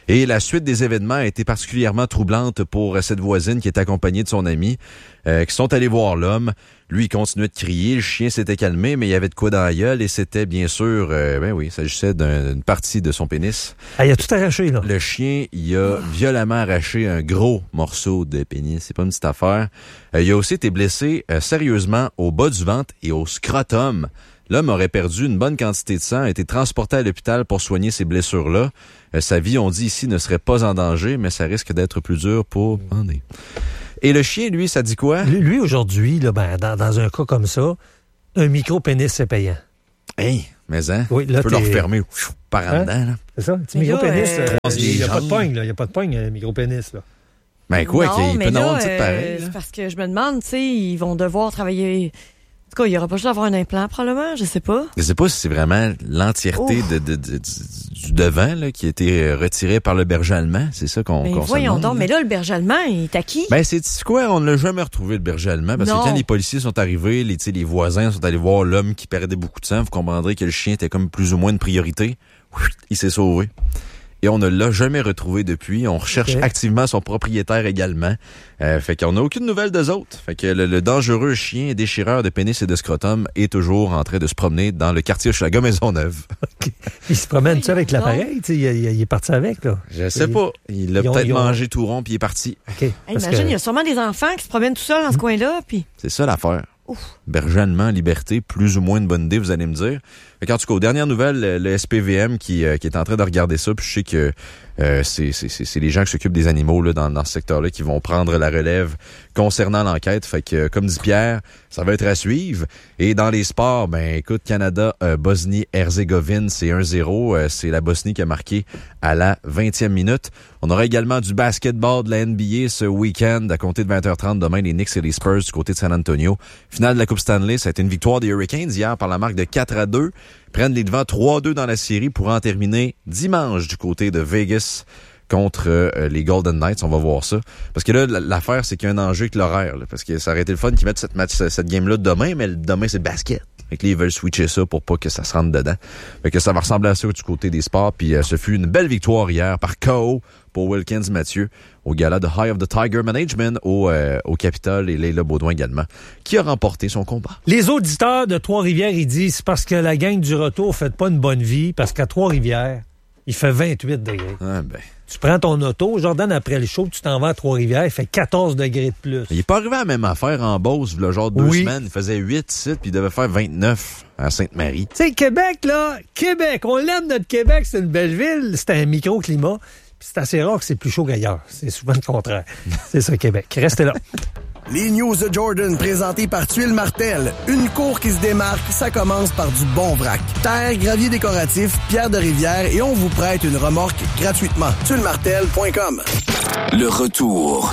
Et la suite des événements a été particulièrement troublante pour cette voisine qui était accompagnée de son ami, euh, qui sont allés voir l'homme. Lui, il continuait de crier, le chien s'était calmé, mais il y avait de quoi dans la gueule et c'était bien sûr, euh, ben oui, il s'agissait d'un, d'une partie de son pénis. Ah, il a tout arraché, là. Le chien, il a violemment arraché un gros morceau de pénis. C'est pas une petite affaire. Euh, il a aussi été blessé euh, sérieusement au bas du ventre et au scrotum. L'homme aurait perdu une bonne quantité de sang, a été transporté à l'hôpital pour soigner ces blessures-là. Euh, sa vie, on dit ici, ne serait pas en danger, mais ça risque d'être plus dur pour André. Et le chien, lui, ça dit quoi? Lui, lui aujourd'hui, là, ben, dans, dans un cas comme ça, un micro-pénis, c'est payant. Hey, mais hein, oui, là, tu peux le refermer par en hein? dedans. Là. C'est ça, un petit micro-pénis. Euh, Il n'y a pas de poigne, là. Il n'y a pas de poigne, un micro-pénis, là. Ben quoi, non, il mais peut en là, avoir une petite euh, pareille. c'est parce que je me demande, tu sais, ils vont devoir travailler... En tout cas, il n'y aura pas juste d'avoir un implant, probablement, je sais pas. Je sais pas si c'est vraiment l'entièreté de, de, de, du, du devant là, qui a été retiré par le berger allemand. C'est ça qu'on, Mais qu'on se voyons demande. donc, mais là, le berger allemand, il est à qui? Ben, c'est quoi? On ne l'a jamais retrouvé, le berger allemand, parce Non. que quand les policiers sont arrivés, les, les voisins sont allés voir l'homme qui perdait beaucoup de sang, vous comprendrez que le chien était comme plus ou moins une priorité. Il s'est sauvé. Et on ne l'a jamais retrouvé depuis. On recherche Okay. activement son propriétaire également. Euh, fait qu'on n'a aucune nouvelle d'eux autres. Fait que le, le dangereux chien déchireur de pénis et de scrotum est toujours en train de se promener dans le quartier Hochelaga Maisonneuve. Okay. Il se promène tu avec l'appareil? Il, il, il est parti avec, là. Je sais pas. Il l'a Ils ont- peut-être ils ont- mangé tout rond puis il est parti. Okay. Hey, imagine, il y a sûrement des enfants qui se promènent tout seuls dans ce coin-là, puis... C'est ça l'affaire. Berger allemand, liberté, plus ou moins une bonne idée, vous allez me dire. Fait qu'en tout cas, aux dernières nouvelles, le, le S P V M qui, euh, qui est en train de regarder ça, puis je sais que euh, c'est, c'est, c'est, c'est les gens qui s'occupent des animaux là, dans, dans ce secteur-là qui vont prendre la relève concernant l'enquête. Fait que, comme dit Pierre, ça va être à suivre. Et dans les sports, ben écoute, Canada, euh, Bosnie-Herzégovine, c'est un zéro. Euh, c'est la Bosnie qui a marqué à la vingtième minute. On aura également du basketball de la N B A ce week-end à compter de vingt heures trente. Demain, les Knicks et les Spurs du côté de San Antonio. Finale de la Coupe Stanley, ça a été une victoire des Hurricanes hier par la marque de quatre à deux. Prennent les devants trois à deux dans la série pour en terminer dimanche du côté de Vegas contre euh, les Golden Knights. On va voir ça. Parce que là, l'affaire, c'est qu'il y a un enjeu avec l'horaire. Là, parce que ça aurait été le fun qu'ils mettent cette, match, cette game-là demain, mais demain, c'est basket. Fait que là, ils veulent switcher ça pour pas que ça se rentre dedans. Fait que ça va ressembler à ça du côté des sports. Puis euh, ce fut une belle victoire hier par K O pour Wilkins Mathieu au gala de High of the Tiger Management au, euh, au Capitole et Leila Baudouin également, qui a remporté son combat. Les auditeurs de Trois-Rivières, ils disent parce que la gang du retour fait pas une bonne vie, parce qu'à Trois-Rivières, il fait vingt-huit degrés. Ah ben. Tu prends ton auto, Jordan, après le show, tu t'en vas à Trois-Rivières, il fait quatorze degrés de plus. Il est pas arrivé à la même affaire en Beauce, là, genre deux Oui. semaines. Il faisait huit sites, puis il devait faire vingt-neuf à Sainte-Marie. Tu sais, Québec, là, Québec, on l'aime, notre Québec, c'est une belle ville, c'est un microclimat, puis c'est assez rare que c'est plus chaud qu'ailleurs. C'est souvent le contraire. C'est ça, Québec. Restez là. Les news de Jordan, présentées par Tuile Martel. Une cour qui se démarque, ça commence par du bon vrac. Terre, gravier décoratif, pierre de rivière et on vous prête une remorque gratuitement. tuile martel point com. Le retour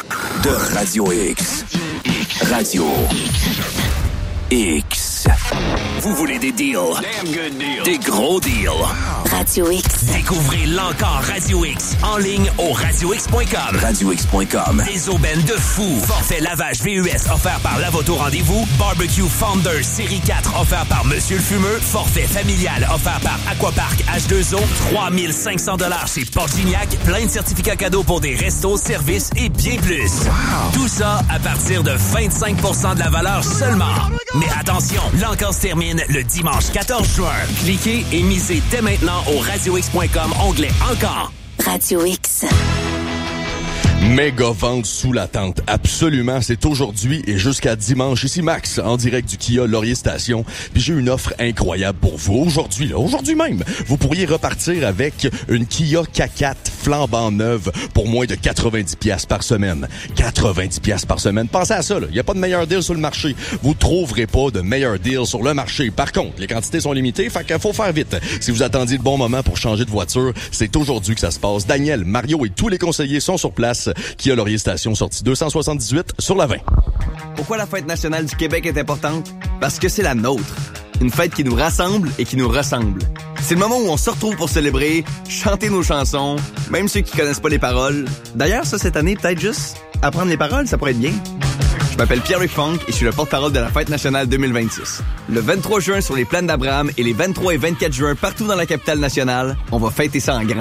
de Radio X. Radio X. Vous voulez des deals? Des gros deals. Radio X. Découvrez l'encore Radio X en ligne au radio x point com. radio x point com. Des aubaines de fou. Forfait lavage V U S offert par Lavoto Rendez-vous. Barbecue Founder Série quatre offert par Monsieur le Fumeux. Forfait familial offert par Aquapark H deux O. trois mille cinq cents dollars chez Portignac. Plein de certificats cadeaux pour des restos, services et bien plus. Tout ça à partir de vingt-cinq pour cent de la valeur seulement. Mais attention, l'encore se termine le dimanche quatorze juin. Cliquez et misez dès maintenant au radio x point com, onglet Encore. Radio X. Méga vente sous la tente. Absolument, c'est aujourd'hui et jusqu'à dimanche. Ici Max, en direct du Kia Laurier Station. Puis j'ai une offre incroyable pour vous. Aujourd'hui, là, aujourd'hui même, vous pourriez repartir avec une Kia K quatre flambant neuve pour moins de quatre-vingt-dix piastres par semaine. quatre-vingt-dix piastres par semaine. Pensez à ça, là. Il n'y a pas de meilleur deal sur le marché. Vous trouverez pas de meilleur deal sur le marché. Par contre, les quantités sont limitées, fait qu'il faut faire vite. Si vous attendiez le bon moment pour changer de voiture, c'est aujourd'hui que ça se passe. Daniel, Mario et tous les conseillers sont sur place. Kia Laurier Station, sortie deux cent soixante-dix-huit sur la vingt. Pourquoi la fête nationale du Québec est importante? Parce que c'est la nôtre. Une fête qui nous rassemble et qui nous ressemble. C'est le moment où on se retrouve pour célébrer, chanter nos chansons, même ceux qui connaissent pas les paroles. D'ailleurs, ça, cette année, peut-être juste apprendre les paroles, ça pourrait être bien. Je m'appelle Pierre-Luc Funk et je suis le porte-parole de la Fête nationale deux mille vingt-six. Le vingt-trois juin sur les plaines d'Abraham et les vingt-trois et vingt-quatre juin partout dans la capitale nationale, on va fêter ça en grand.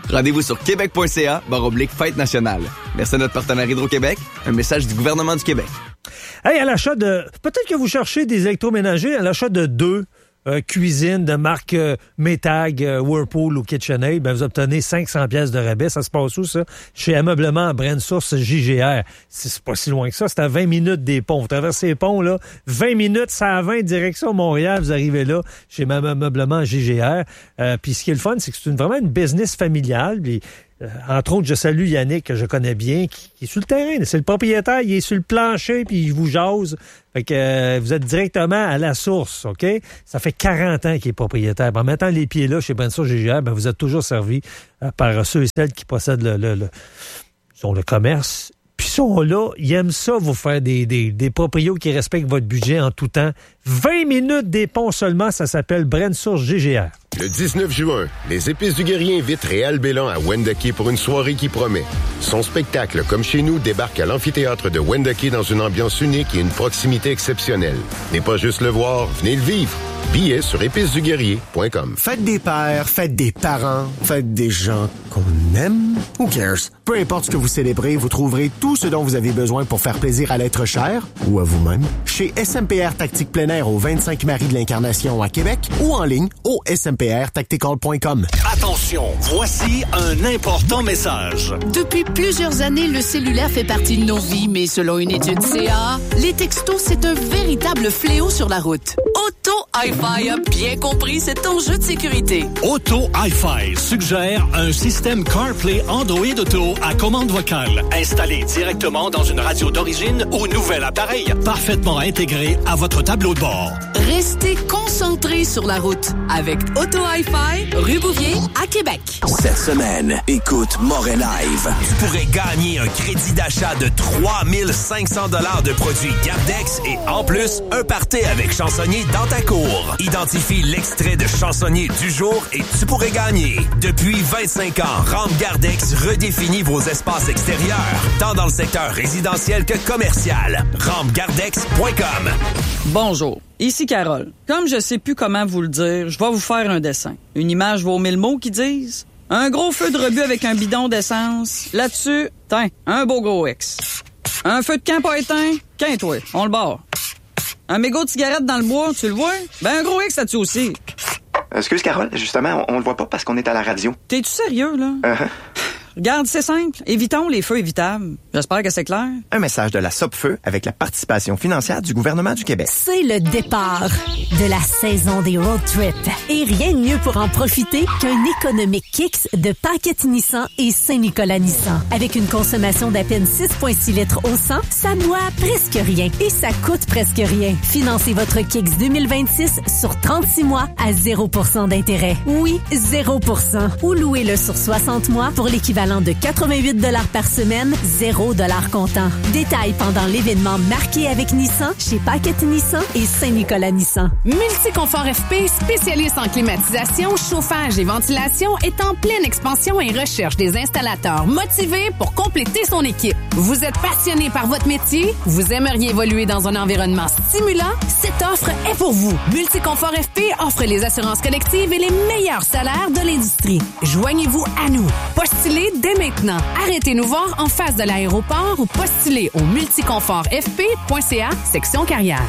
Rendez-vous sur québec.ca barre oblique fête nationale. Merci à notre partenaire Hydro-Québec. Un message du gouvernement du Québec. Hey, à l'achat de... Peut-être que vous cherchez des électroménagers à l'achat de deux euh, cuisines de marque euh, Maytag, euh, Whirlpool ou KitchenAid, ben vous obtenez cinq cents pièces de rabais. Ça se passe où, ça? Chez Ameublement Brand Source J G R. C'est, c'est pas si loin que ça. C'est à vingt minutes des ponts. Vous traversez les ponts, là. vingt minutes, ça à vingt, direction Montréal. Vous arrivez là, chez Ameublement J G R. Euh, puis ce qui est le fun, c'est que c'est une, vraiment une business familiale. Puis, Euh, entre autres, je salue Yannick, que je connais bien, qui, qui est sur le terrain. C'est le propriétaire, il est sur le plancher, puis il vous jase. Fait que euh, vous êtes directement à la source, OK? Ça fait quarante ans qu'il est propriétaire. En mettant les pieds là chez Brand Source J G R, ben, vous êtes toujours servi euh, par ceux et celles qui possèdent le, le, le, sont le commerce. Puis ils sont là, ils aiment ça, vous faire des, des, des proprios qui respectent votre budget en tout temps. vingt minutes des ponts seulement, ça s'appelle Brand Source G G R. Le dix-neuf juin, les Épices du Guerrier invitent Réal Bélan à Wendake pour une soirée qui promet. Son spectacle, comme chez nous, débarque à l'amphithéâtre de Wendake dans une ambiance unique et une proximité exceptionnelle. N'est pas juste le voir, venez le vivre. Billets sur épices du guerrier point com. Faites des pères, faites des parents, faites des gens qu'on aime. Who cares? Peu importe ce que vous célébrez, vous trouverez tout ce dont vous avez besoin pour faire plaisir à l'être cher ou à vous-même chez S M P R Tactique Plein Air au vingt-cinq Marie de l'Incarnation à Québec ou en ligne au s m p r tactical point com. Attention, voici un important message. Depuis plusieurs années, le cellulaire fait partie de nos vies, mais selon une étude C A, les textos, c'est un véritable fléau sur la route. Auto Hi-Fi a bien compris cet enjeu de sécurité. Auto Hi-Fi suggère un système CarPlay Android Auto à commande vocale, installé directement dans une radio d'origine ou nouvel appareil, parfaitement intégré à votre tableau de bord. Restez concentrés sur la route avec Auto Hi-Fi, rue Bouvier, à Québec. Cette semaine, écoute Moret Live. Tu pourrais gagner un crédit d'achat de trois mille cinq cents dollars de produits Gardex et en plus, un party avec chansonnier dans ta cour. Identifie l'extrait de chansonnier du jour et tu pourrais gagner. Depuis vingt-cinq ans, Rampe Gardex redéfinit vos espaces extérieurs, tant dans le secteur résidentiel que commercial. rampe gardex point com. Bonjour, ici Carole. Comme je sais plus comment vous le dire, je vais vous faire un dessin. Une image vaut mille mots qui disent un gros feu de rebut avec un bidon d'essence. Là-dessus, tiens, un beau gros X. Un feu de camp pas éteint, qu'un-toi, on le barre. Un mégot de cigarette dans le bois, tu le vois? Ben un gros X là-dessus aussi. Excuse Carole, justement, on, on le voit pas parce qu'on est à la radio. T'es-tu sérieux, là? Uh-huh. Regarde, c'est simple. Évitons les feux évitables. J'espère que c'est clair. Un message de la Sopfeu avec la participation financière du gouvernement du Québec. C'est le départ de la saison des road trips. Et rien de mieux pour en profiter qu'un économique Kicks de Paquette Nissan et Saint-Nicolas Nissan. Avec une consommation d'à peine six virgule six litres au cent, ça boit presque rien et ça coûte presque rien. Financez votre Kicks deux mille vingt-six sur trente-six mois à zéro pour cent d'intérêt. Oui, zéro pour cent. Ou louez-le sur soixante mois pour l'équivalent de quatre-vingt-huit dollars par semaine, zéro dollars comptant. Détails pendant l'événement marqué avec Nissan chez Paquette Nissan et Saint-Nicolas Nissan. Multiconfort F P, spécialiste en climatisation, chauffage et ventilation, est en pleine expansion et recherche des installateurs motivés pour compléter son équipe. Vous êtes passionné par votre métier? Vous aimeriez évoluer dans un environnement stimulant? Cette offre est pour vous. Multiconfort F P offre les assurances collectives et les meilleurs salaires de l'industrie. Joignez-vous à nous. Postulez dès maintenant. Arrêtez-nous voir en face de l'aéroport ou postulez au multiconfort f p point c a, section carrière.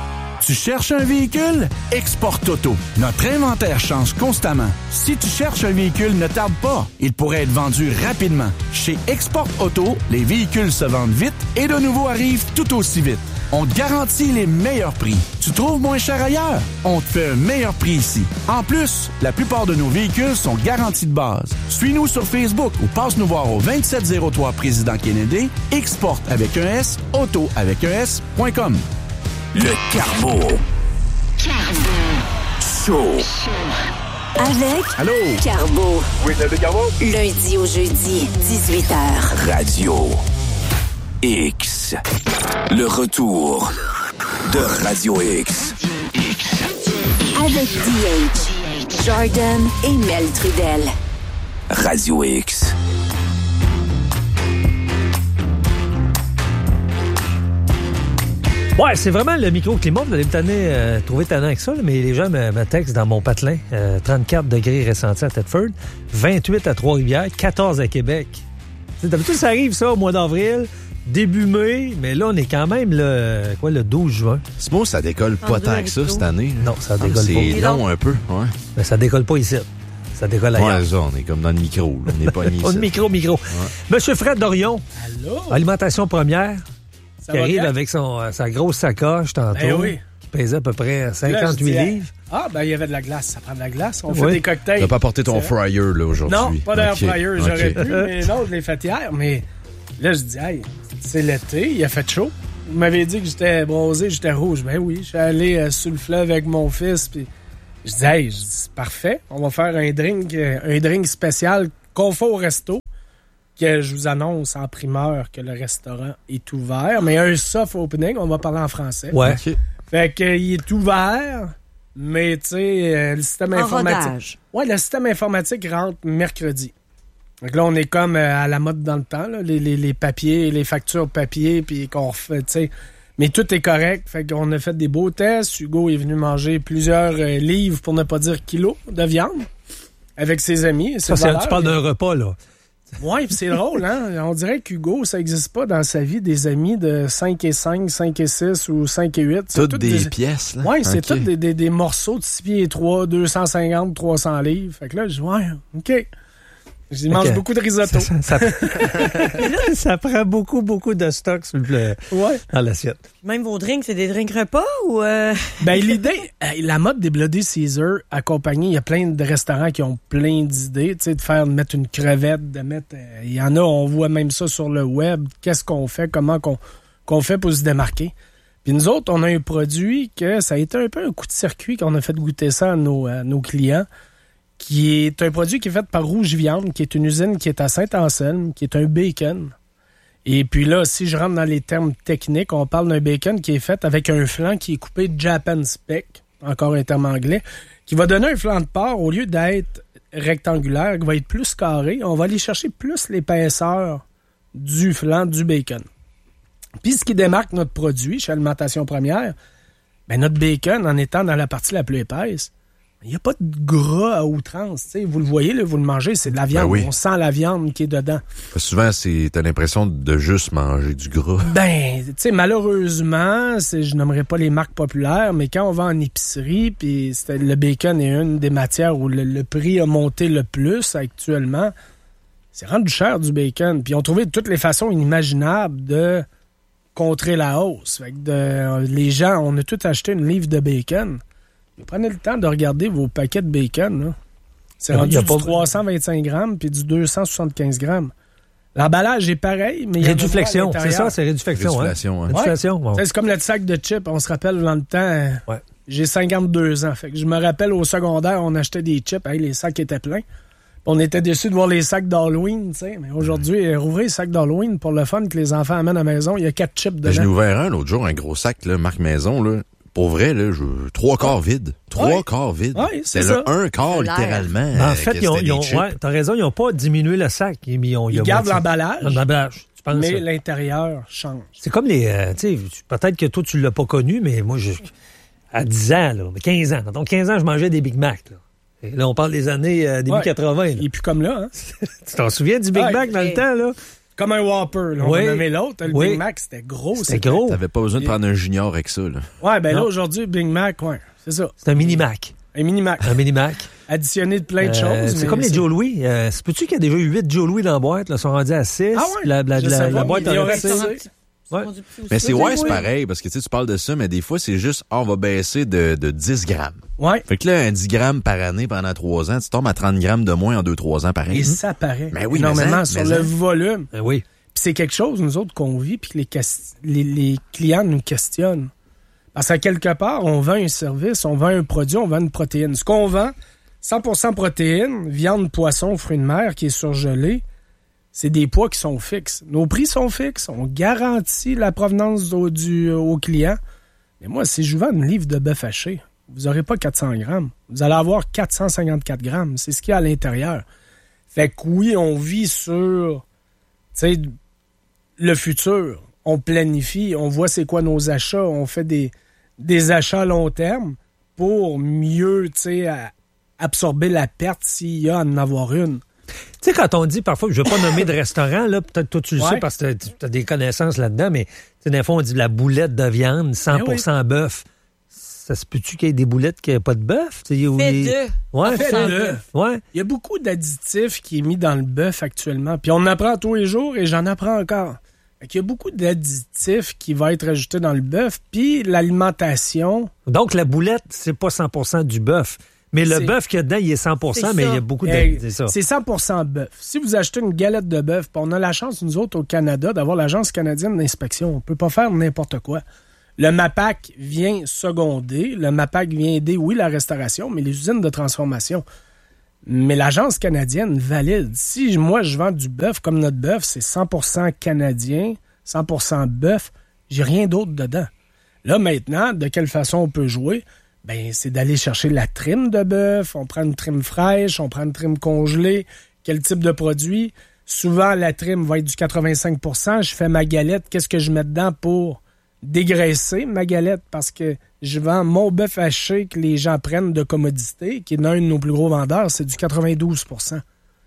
Tu cherches un véhicule? Export Auto. Notre inventaire change constamment. Si tu cherches un véhicule, ne tarde pas. Il pourrait être vendu rapidement. Chez Export Auto, les véhicules se vendent vite et de nouveaux arrivent tout aussi vite. On te garantit les meilleurs prix. Tu trouves moins cher ailleurs? On te fait un meilleur prix ici. En plus, la plupart de nos véhicules sont garantis de base. Suis-nous sur Facebook ou passe nous voir au vingt-sept zéro trois Président Kennedy, Export avec un S, Auto avec un S, point com. Le Carbo. Show. Avec Allô? Carbo. Oui, c'est le Carbo. Lundi au jeudi, dix-huit heures. Radio X. Le retour de Radio X. Avec D H, Jordan et Mel Trudel. Radio X. Ouais, c'est vraiment le microclimat. Vous allez me tanner, euh, trouver tannant avec ça, là, mais les gens me, me textent dans mon patelin. Euh, trente-quatre degrés ressentis à Thetford, vingt-huit à Trois-Rivières, quatorze à Québec. T'sais, d'habitude, ça arrive ça au mois d'avril, début mai, mais là, on est quand même le, quoi, le douze juin. C'est bon, ça décolle pas tant que ça cette année. Non, ça décolle ah, c'est pas. C'est long un peu, ouais. Mais ça décolle pas ici. Ça décolle ailleurs. Ouais, ça, on est comme dans le micro. Là. On n'est pas ni On est micro, micro. Ouais. Monsieur Fred Dorion. Allô? Alimentation première. Ça qui va arrive bien? avec son, sa grosse sacoche tantôt. Ben oui. Qui pesait à peu près cinquante-huit là, livres. Ah, ben il y avait de la glace. Ça prend de la glace. On oui. fait des cocktails. Tu n'as pas porté ton fryer là, aujourd'hui? Non, pas d'air okay. fryer. Okay. J'aurais pu, mais non, je l'ai fait hier. Mais là, je dis, hey, c'est l'été, il a fait chaud. Vous m'avez dit que j'étais bronzé, j'étais rouge. Ben oui, je suis allé euh, sur le fleuve avec mon fils. Puis je dis, hey, je dis, c'est parfait. On va faire un drink, euh, un drink spécial qu'on fait au resto. Que je vous annonce en primeur que le restaurant est ouvert. Mais un soft opening, on va parler en français. Ouais. Okay. Fait qu'il est ouvert, mais tu sais, euh, le système en informatique. Rodage. Ouais, le système informatique rentre mercredi. Donc là, on est comme euh, à la mode dans le temps, là, les, les, les papiers, les factures papier, puis qu'on refait, tu sais. Mais tout est correct. Fait qu'on a fait des beaux tests. Hugo est venu manger plusieurs euh, livres, pour ne pas dire kilos, de viande avec ses amis. Ça, c'est, tu parles d'un repas, là. Oui, puis c'est drôle, hein? On dirait qu'Hugo, ça n'existe pas dans sa vie des amis de cinq et cinq, cinq et six ou cinq et huit. C'est toutes, toutes des, des pièces, là? Oui, c'est okay. tous des, des, des morceaux de six pieds trois, deux cent cinquante, trois cents livres. Fait que là, je dis, ouais, OK. Je mange okay. beaucoup de risotto. Ça, ça, ça, ça prend beaucoup, beaucoup de stock sur le, ouais. dans l'assiette. Même vos drinks, c'est des drinks repas ou... Euh... Ben, l'idée, la mode des Bloody Caesar accompagnée, il y a plein de restaurants qui ont plein d'idées, tu sais, de faire, de mettre une crevette, de mettre... Il y en a, on voit même ça sur le web. Qu'est-ce qu'on fait, comment qu'on, qu'on fait pour se démarquer. Puis nous autres, on a un produit que ça a été un peu un coup de circuit qu'on a fait goûter ça à nos, à nos clients, qui est un produit qui est fait par Rouge Viande, qui est une usine qui est à Saint-Anselme, qui est un bacon. Et puis là, si je rentre dans les termes techniques, on parle d'un bacon qui est fait avec un flanc qui est coupé Japan Spec, encore un terme anglais, qui va donner un flanc de porc, au lieu d'être rectangulaire, qui va être plus carré. On va aller chercher plus l'épaisseur du flanc du bacon. Puis ce qui démarque notre produit chez Alimentation Première, ben notre bacon, en étant dans la partie la plus épaisse, il n'y a pas de gras à outrance. T'sais. Vous le voyez, là, vous le mangez, c'est de la viande. Ben oui. On sent la viande qui est dedans. Souvent, c'est, t'as l'impression de juste manger du gras. Ben, tu sais, malheureusement, c'est, je nommerai pas les marques populaires, mais quand on va en épicerie, puis le bacon est une des matières où le, le prix a monté le plus actuellement, c'est rendu cher du bacon. Puis on trouvait de toutes les façons inimaginables de contrer la hausse. Fait que de, les gens, on a tous acheté une livre de bacon. Prenez le temps de regarder vos paquets de bacon. Là. C'est rendu du pas... trois cent vingt-cinq grammes puis du deux cent soixante-quinze grammes. L'emballage est pareil, mais il y a réduflexion, c'est ça, c'est réduflexion. Réduflexion, hein? Ouais. Réduflexion, bon. C'est comme le sac de chips. On se rappelle dans le temps, ouais. J'ai cinquante-deux ans. Fait que je me rappelle au secondaire, on achetait des chips, hey, les sacs étaient pleins. On était déçus de voir les sacs d'Halloween, tu sais. Mais aujourd'hui, rouvrez les sacs d'Halloween pour le fun que les enfants amènent à la maison. Il y a quatre chips dedans. J'en ai ouvert un l'autre jour, un gros sac, là, marque Maison, là. Pour vrai, là, je... trois quarts vides. Trois ouais. quarts vides. Ouais, c'est, c'est ça. un quart, littéralement. Ben, en fait, ils ont, ils ont, ouais, t'as raison, ils n'ont pas diminué le sac. Ils, ont, ils, ils gardent l'emballage. L'emballage. Tu penses mais ça? L'intérieur change. C'est comme les... Euh, tu sais, peut-être que toi, tu l'as pas connu, mais moi, je, à dix ans, là, quinze ans. Dans quinze ans, je mangeais des Big Mac, là. Et là, on parle des années euh, début ouais. quatre-vingts. Là. Il est plus comme là, hein? Tu t'en souviens du Big ouais, Mac dans le temps, là? Comme un Whopper, là. On oui. va nommer l'autre. Le oui. Big Mac, c'était gros. C'était, c'était gros. T'avais pas besoin de prendre un junior avec ça, là. Ouais, ben non. Là, aujourd'hui, Big Mac, ouais, c'est ça. C'est un mini Mac. Un mini Mac. Un mini Mac. Additionné de plein de euh, choses. C'est comme les c'est... Joe Louis. Euh, c'est peux-tu qu'il y a déjà eu huit Joe Louis dans la boîte, là, sont rendus à six. Ah ouais? La, la, la, la, la boîte en resté. Ouais. Mais c'est ouais, c'est pareil, parce que tu sais, tu parles de ça, mais des fois, c'est juste, oh, on va baisser de, de dix grammes. Ouais. Fait que là, un dix grammes par année pendant trois ans, tu tombes à trente grammes de moins en deux trois ans pareil. Et ça paraît. Mais oui, énormément mais sur mais le volume. Ben oui. Puis c'est quelque chose, nous autres, qu'on vit, puis que les, les, les clients nous questionnent. Parce qu'à quelque part, on vend un service, on vend un produit, on vend une protéine. Ce qu'on vend, cent pour cent protéines, viande, poisson, fruits de mer qui est surgelé, c'est des poids qui sont fixes. Nos prix sont fixes. On garantit la provenance au, du, au client. Mais moi, si je vends une livre de bœuf haché, vous n'aurez pas quatre cents grammes. Vous allez avoir quatre cent cinquante-quatre grammes. C'est ce qu'il y a à l'intérieur. Fait que oui, on vit sur, tu sais, le futur. on planifie, on voit c'est quoi nos achats, on fait des, des achats à long terme pour mieux, tu sais, absorber la perte s'il y a à en avoir une. Tu sais, quand on dit parfois, je ne veux pas nommer de restaurant, là, peut-être toi tu le Ouais. sais parce que tu as des connaissances là-dedans, mais tu sais, des fois on dit la boulette de viande, cent pour cent Ben bœuf. Ça se peut-tu qu'il y ait des boulettes qui n'aient pas de bœuf? Tu sais, où Fait les- de. Ouais, Fait fait de. de. Ouais. Il y a beaucoup d'additifs qui est mis dans le bœuf actuellement. Puis on apprend tous les jours et j'en apprends encore. Fait qu'il y a beaucoup d'additifs qui vont être ajoutés dans le bœuf. Puis l'alimentation... Donc la boulette, c'est pas cent pour cent du bœuf. Mais le C'est- bœuf qu'il y a dedans, il est cent pour cent, C'est mais ça. il y a beaucoup de... Eh, C'est ça. C'est cent pour cent bœuf. Si vous achetez une galette de bœuf, puis on a la chance, nous autres, au Canada, d'avoir l'Agence canadienne d'inspection. On peut pas faire n'importe quoi. Le MAPAC vient seconder. Le MAPAC vient aider, oui, la restauration, mais les usines de transformation. Mais l'Agence canadienne valide. Si moi, je vends du bœuf comme notre bœuf, c'est cent pour cent canadien, cent pour cent bœuf, j'ai rien d'autre dedans. Là, maintenant, de quelle façon on peut jouer? Ben, c'est d'aller chercher la trim de bœuf. On prend une trim fraîche, on prend une trim congelée. Quel type de produit? Souvent, la trim va être du quatre-vingt-cinq pour cent. Je fais ma galette. Qu'est-ce que je mets dedans pour dégraisser ma galette? Parce que je vends mon bœuf haché que les gens prennent de commodité, qui est l'un de nos plus gros vendeurs, c'est du quatre-vingt-douze pour cent.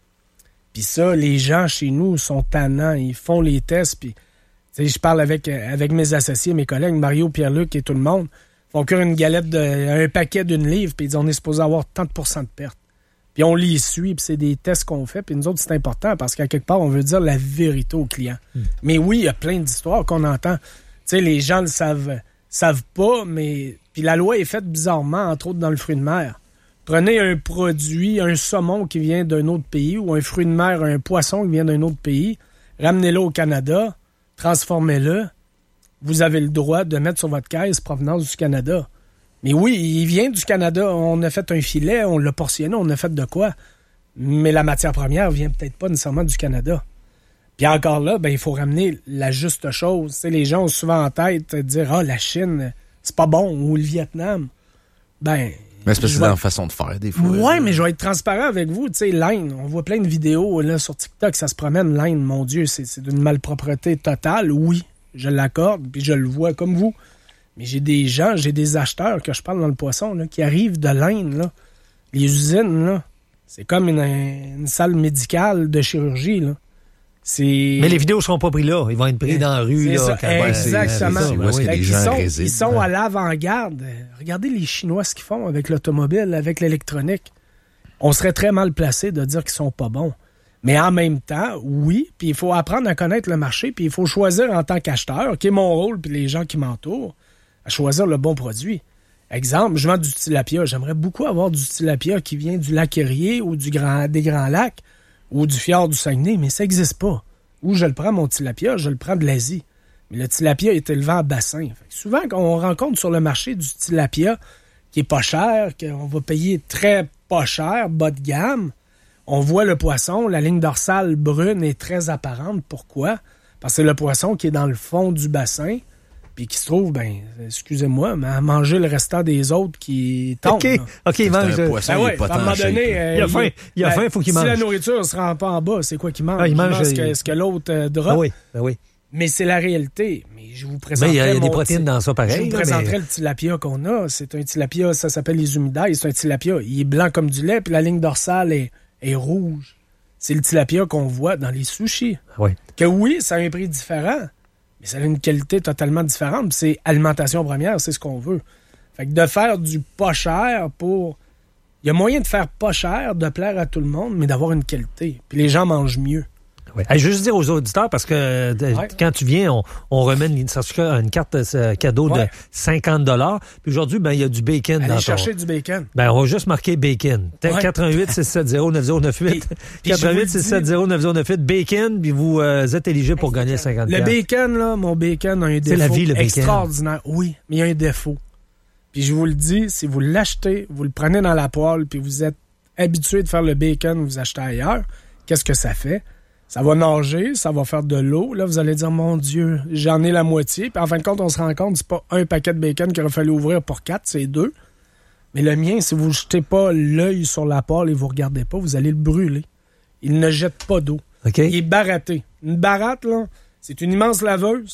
Puis ça, les gens chez nous sont tannants. Ils font les tests. Puis, tu sais, je parle avec, avec mes associés, mes collègues, Mario, Pierre-Luc et tout le monde. Ils font cuire une galette, de, un paquet d'une livre, puis ils disent on est supposé avoir tant pour cent de perte. Puis on les suit, puis c'est des tests qu'on fait. Puis nous autres, c'est important parce qu'à quelque part, on veut dire la vérité au client. Mm. Mais oui, il y a plein d'histoires qu'on entend. Tu sais, les gens le savent, savent pas, mais... Puis la loi est faite bizarrement, entre autres dans le fruit de mer. Prenez un produit, un saumon qui vient d'un autre pays ou un fruit de mer, un poisson qui vient d'un autre pays, ramenez-le au Canada, transformez-le. Vous avez le droit de mettre sur votre caisse provenance du Canada. Mais oui, il vient du Canada. On a fait un filet, on l'a portionné, on a fait de quoi. Mais la matière première vient peut-être pas nécessairement du Canada. Puis encore là, ben il faut ramener la juste chose. Tu sais, les gens ont souvent en tête de dire « Ah, la Chine, c'est pas bon. » ou le Vietnam. Ben... Mais c'est parce que c'est vais... dans la façon de faire, des fois. Ouais, mais je vais être transparent avec vous. Tu sais, l'Inde, on voit plein de vidéos là, sur TikTok, ça se promène, l'Inde, mon Dieu, c'est, c'est d'une malpropreté totale. Oui, je l'accorde, puis je le vois comme vous. Mais j'ai des gens, j'ai des acheteurs que je parle dans le poisson, là, qui arrivent de l'Inde, là. Les usines, là, c'est comme une, une salle médicale de chirurgie, là. C'est... Mais les vidéos ne seront pas prises là. Ils vont être pris dans la rue. C'est là, ça, quand exactement. C'est où est-ce que les gens ils sont, résident. ils sont à l'avant-garde. Regardez les Chinois ce qu'ils font avec l'automobile, avec l'électronique. On serait très mal placé de dire qu'ils sont pas bons. Mais en même temps, oui, puis il faut apprendre à connaître le marché, puis il faut choisir en tant qu'acheteur, qui est mon rôle, puis les gens qui m'entourent, à choisir le bon produit. Exemple, je vends du tilapia. J'aimerais beaucoup avoir du tilapia qui vient du lac Erie ou du grand, des Grands Lacs ou du fjord du Saguenay, mais ça n'existe pas. Où je le prends, mon tilapia, je le prends de l'Asie. Mais le tilapia est élevé en bassin. Fait que souvent, quand on rencontre sur le marché du tilapia qui est pas cher, qu'on va payer très pas cher, bas de gamme, on voit le poisson, la ligne dorsale brune est très apparente. Pourquoi? Parce que c'est le poisson qui est dans le fond du bassin, puis qui se trouve, ben, excusez-moi, mais à manger le restant des autres qui tombent. OK, là. OK, il mange. un poisson, Ben il ouais, est pas à un moment tant donné, shape. euh, Il a faim, il a faim, faut qu'il si mange. la nourriture ne se rend pas en bas, c'est quoi qu'il mange? Ah, il mange, ce, que, il- ce que l'autre euh, drop. Ben oui, ben oui. Mais c'est la réalité. Mais je vous Mais présenterai il y a, il y a des mon protéines ti- dans ça, pareil. Je vous là, présenterai mais- le tilapia qu'on a. C'est un tilapia, ça s'appelle les humidailles. C'est un tilapia. Il est blanc comme du lait, puis la ligne dorsale est, est rouge. C'est le tilapia qu'on voit dans les sushis. Oui. Que oui, ça a un prix différent, mais ça a une qualité totalement différente. Puis c'est alimentation première, c'est ce qu'on veut. Fait que de faire du pas cher pour... Il y a moyen de faire pas cher, de plaire à tout le monde, mais d'avoir une qualité. Puis les gens mangent mieux. Oui. Hey, je veux juste dire aux auditeurs, parce que euh, Ouais. quand tu viens, on, on remet une, une carte euh, cadeau Ouais. de cinquante dollars. Puis aujourd'hui, ben, il y a du bacon Allez dans chercher ton... du bacon. Ben, on va juste marquer bacon. Ouais. quatre-vingt-huit six sept zéro neuf zéro neuf huit. Puis- puis je vous le quatre-vingt-huit six sept zéro neuf zéro neuf huit. Bacon, puis vous euh, êtes éligible pour gagner cinquante Le dollars. bacon, là, mon bacon a un défaut C'est la vie, le bacon. extraordinaire. Oui, mais il y a un défaut. Puis je vous le dis, si vous l'achetez, vous le prenez dans la poêle, puis vous êtes habitué de faire le bacon, vous achetez ailleurs, qu'est-ce que ça fait? Ça va nager, ça va faire de l'eau. Là, vous allez dire, mon Dieu, j'en ai la moitié. Puis en fin de compte, on se rend compte, c'est pas un paquet de bacon qu'il aurait fallu ouvrir pour quatre, c'est deux. Mais le mien, si vous ne jetez pas l'œil sur la poêle et vous regardez pas, vous allez le brûler. Il ne jette pas d'eau. OK. Il est baratté. Une baratte, là, c'est une immense laveuse.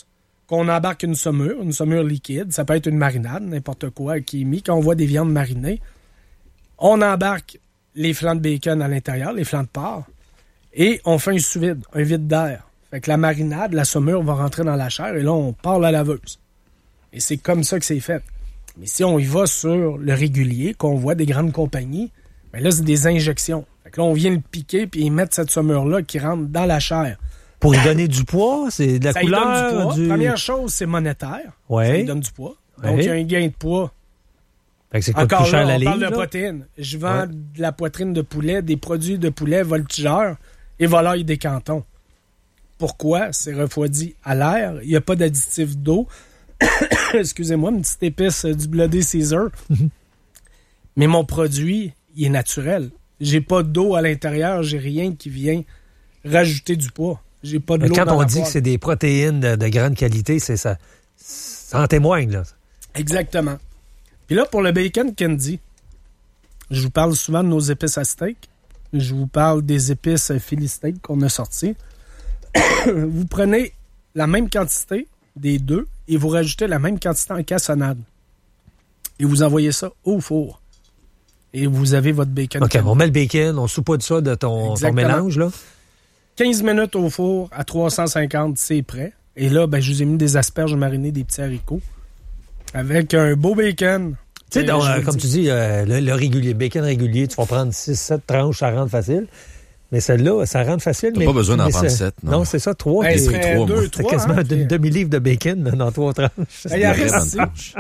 qu'on embarque une saumure, une saumure liquide. Ça peut être une marinade, n'importe quoi qui est mis. Quand on voit des viandes marinées, on embarque les flancs de bacon à l'intérieur, les flancs de porc, et on fait un sous-vide, un vide d'air. Fait que la marinade, la saumure va rentrer dans la chair, et là, on part la laveuse. Et c'est comme ça que c'est fait. Mais si on y va sur le régulier, qu'on voit des grandes compagnies, bien là, c'est des injections. Fait que là, on vient le piquer, puis ils mettent cette saumure-là qui rentre dans la chair. Pour y donner du poids, c'est de la ça couleur. Ça lui donne du poids. Du... Première chose, c'est monétaire. Ouais. Ça lui donne du poids. Donc, ouais. il y a un gain de poids. Fait que c'est Encore plus cher là, la on livre, parle de là? protéines. Je vends ouais. de la poitrine de poulet, des produits de poulet voltigeurs et volailles des cantons. Pourquoi? C'est refroidi à l'air. Il n'y a pas d'additif d'eau. Excusez-moi, une petite épice du Bloody Caesar. Mais mon produit, il est naturel. J'ai pas d'eau à l'intérieur. J'ai rien qui vient rajouter du poids. J'ai pas de l'eau Quand dans on la dit poêle. que c'est des protéines de, de grande qualité, c'est ça. Ça en témoigne, là. Exactement. Puis là, pour le bacon candy, je vous parle souvent de nos épices à steak. Je vous parle des épices Philly steak qu'on a sorties. Vous prenez la même quantité des deux et vous rajoutez la même quantité en cassonade. Et vous envoyez ça au four. Et vous avez votre bacon OK, candy. on met le bacon, on saupoudre ça de ton, ton mélange, là. quinze minutes au four à trois cent cinquante, c'est prêt. Et là, ben, je vous ai mis des asperges marinées, des petits haricots. Avec un beau bacon. Tu sais, donc, euh, comme dis. tu dis, euh, le, le régulier, bacon régulier, tu vas prendre six sept tranches, ça rentre facile. Mais celle-là, ça rentre facile. T'as mais, pas besoin d'en mais prendre ça, sept, non? Non, c'est ça, trois. Hey, c'est pris trois, deux, moi. C'est quasiment hein, une demi-livre de bacon là, dans trois tranches. Il reste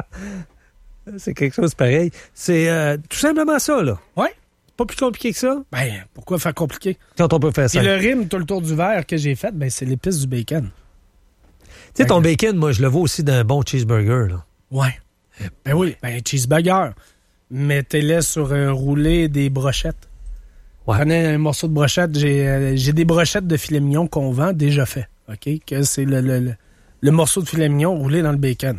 C'est quelque chose pareil. C'est euh, tout simplement ça, là. Oui. Pas plus compliqué que ça. Ben, pourquoi faire compliqué? Quand on peut faire ça. Et le rime tout le tour du verre que j'ai fait, ben, c'est l'épice du bacon. Tu sais, ton bacon, moi, je le vois aussi d'un bon cheeseburger, là. Ouais. Ben oui, ben, cheeseburger. Mettez-les sur un roulé des brochettes. Ouais. Prenez un morceau de brochette. J'ai, euh, j'ai des brochettes de filet mignon qu'on vend déjà fait. OK? Que c'est le, le, le, le morceau de filet mignon roulé dans le bacon.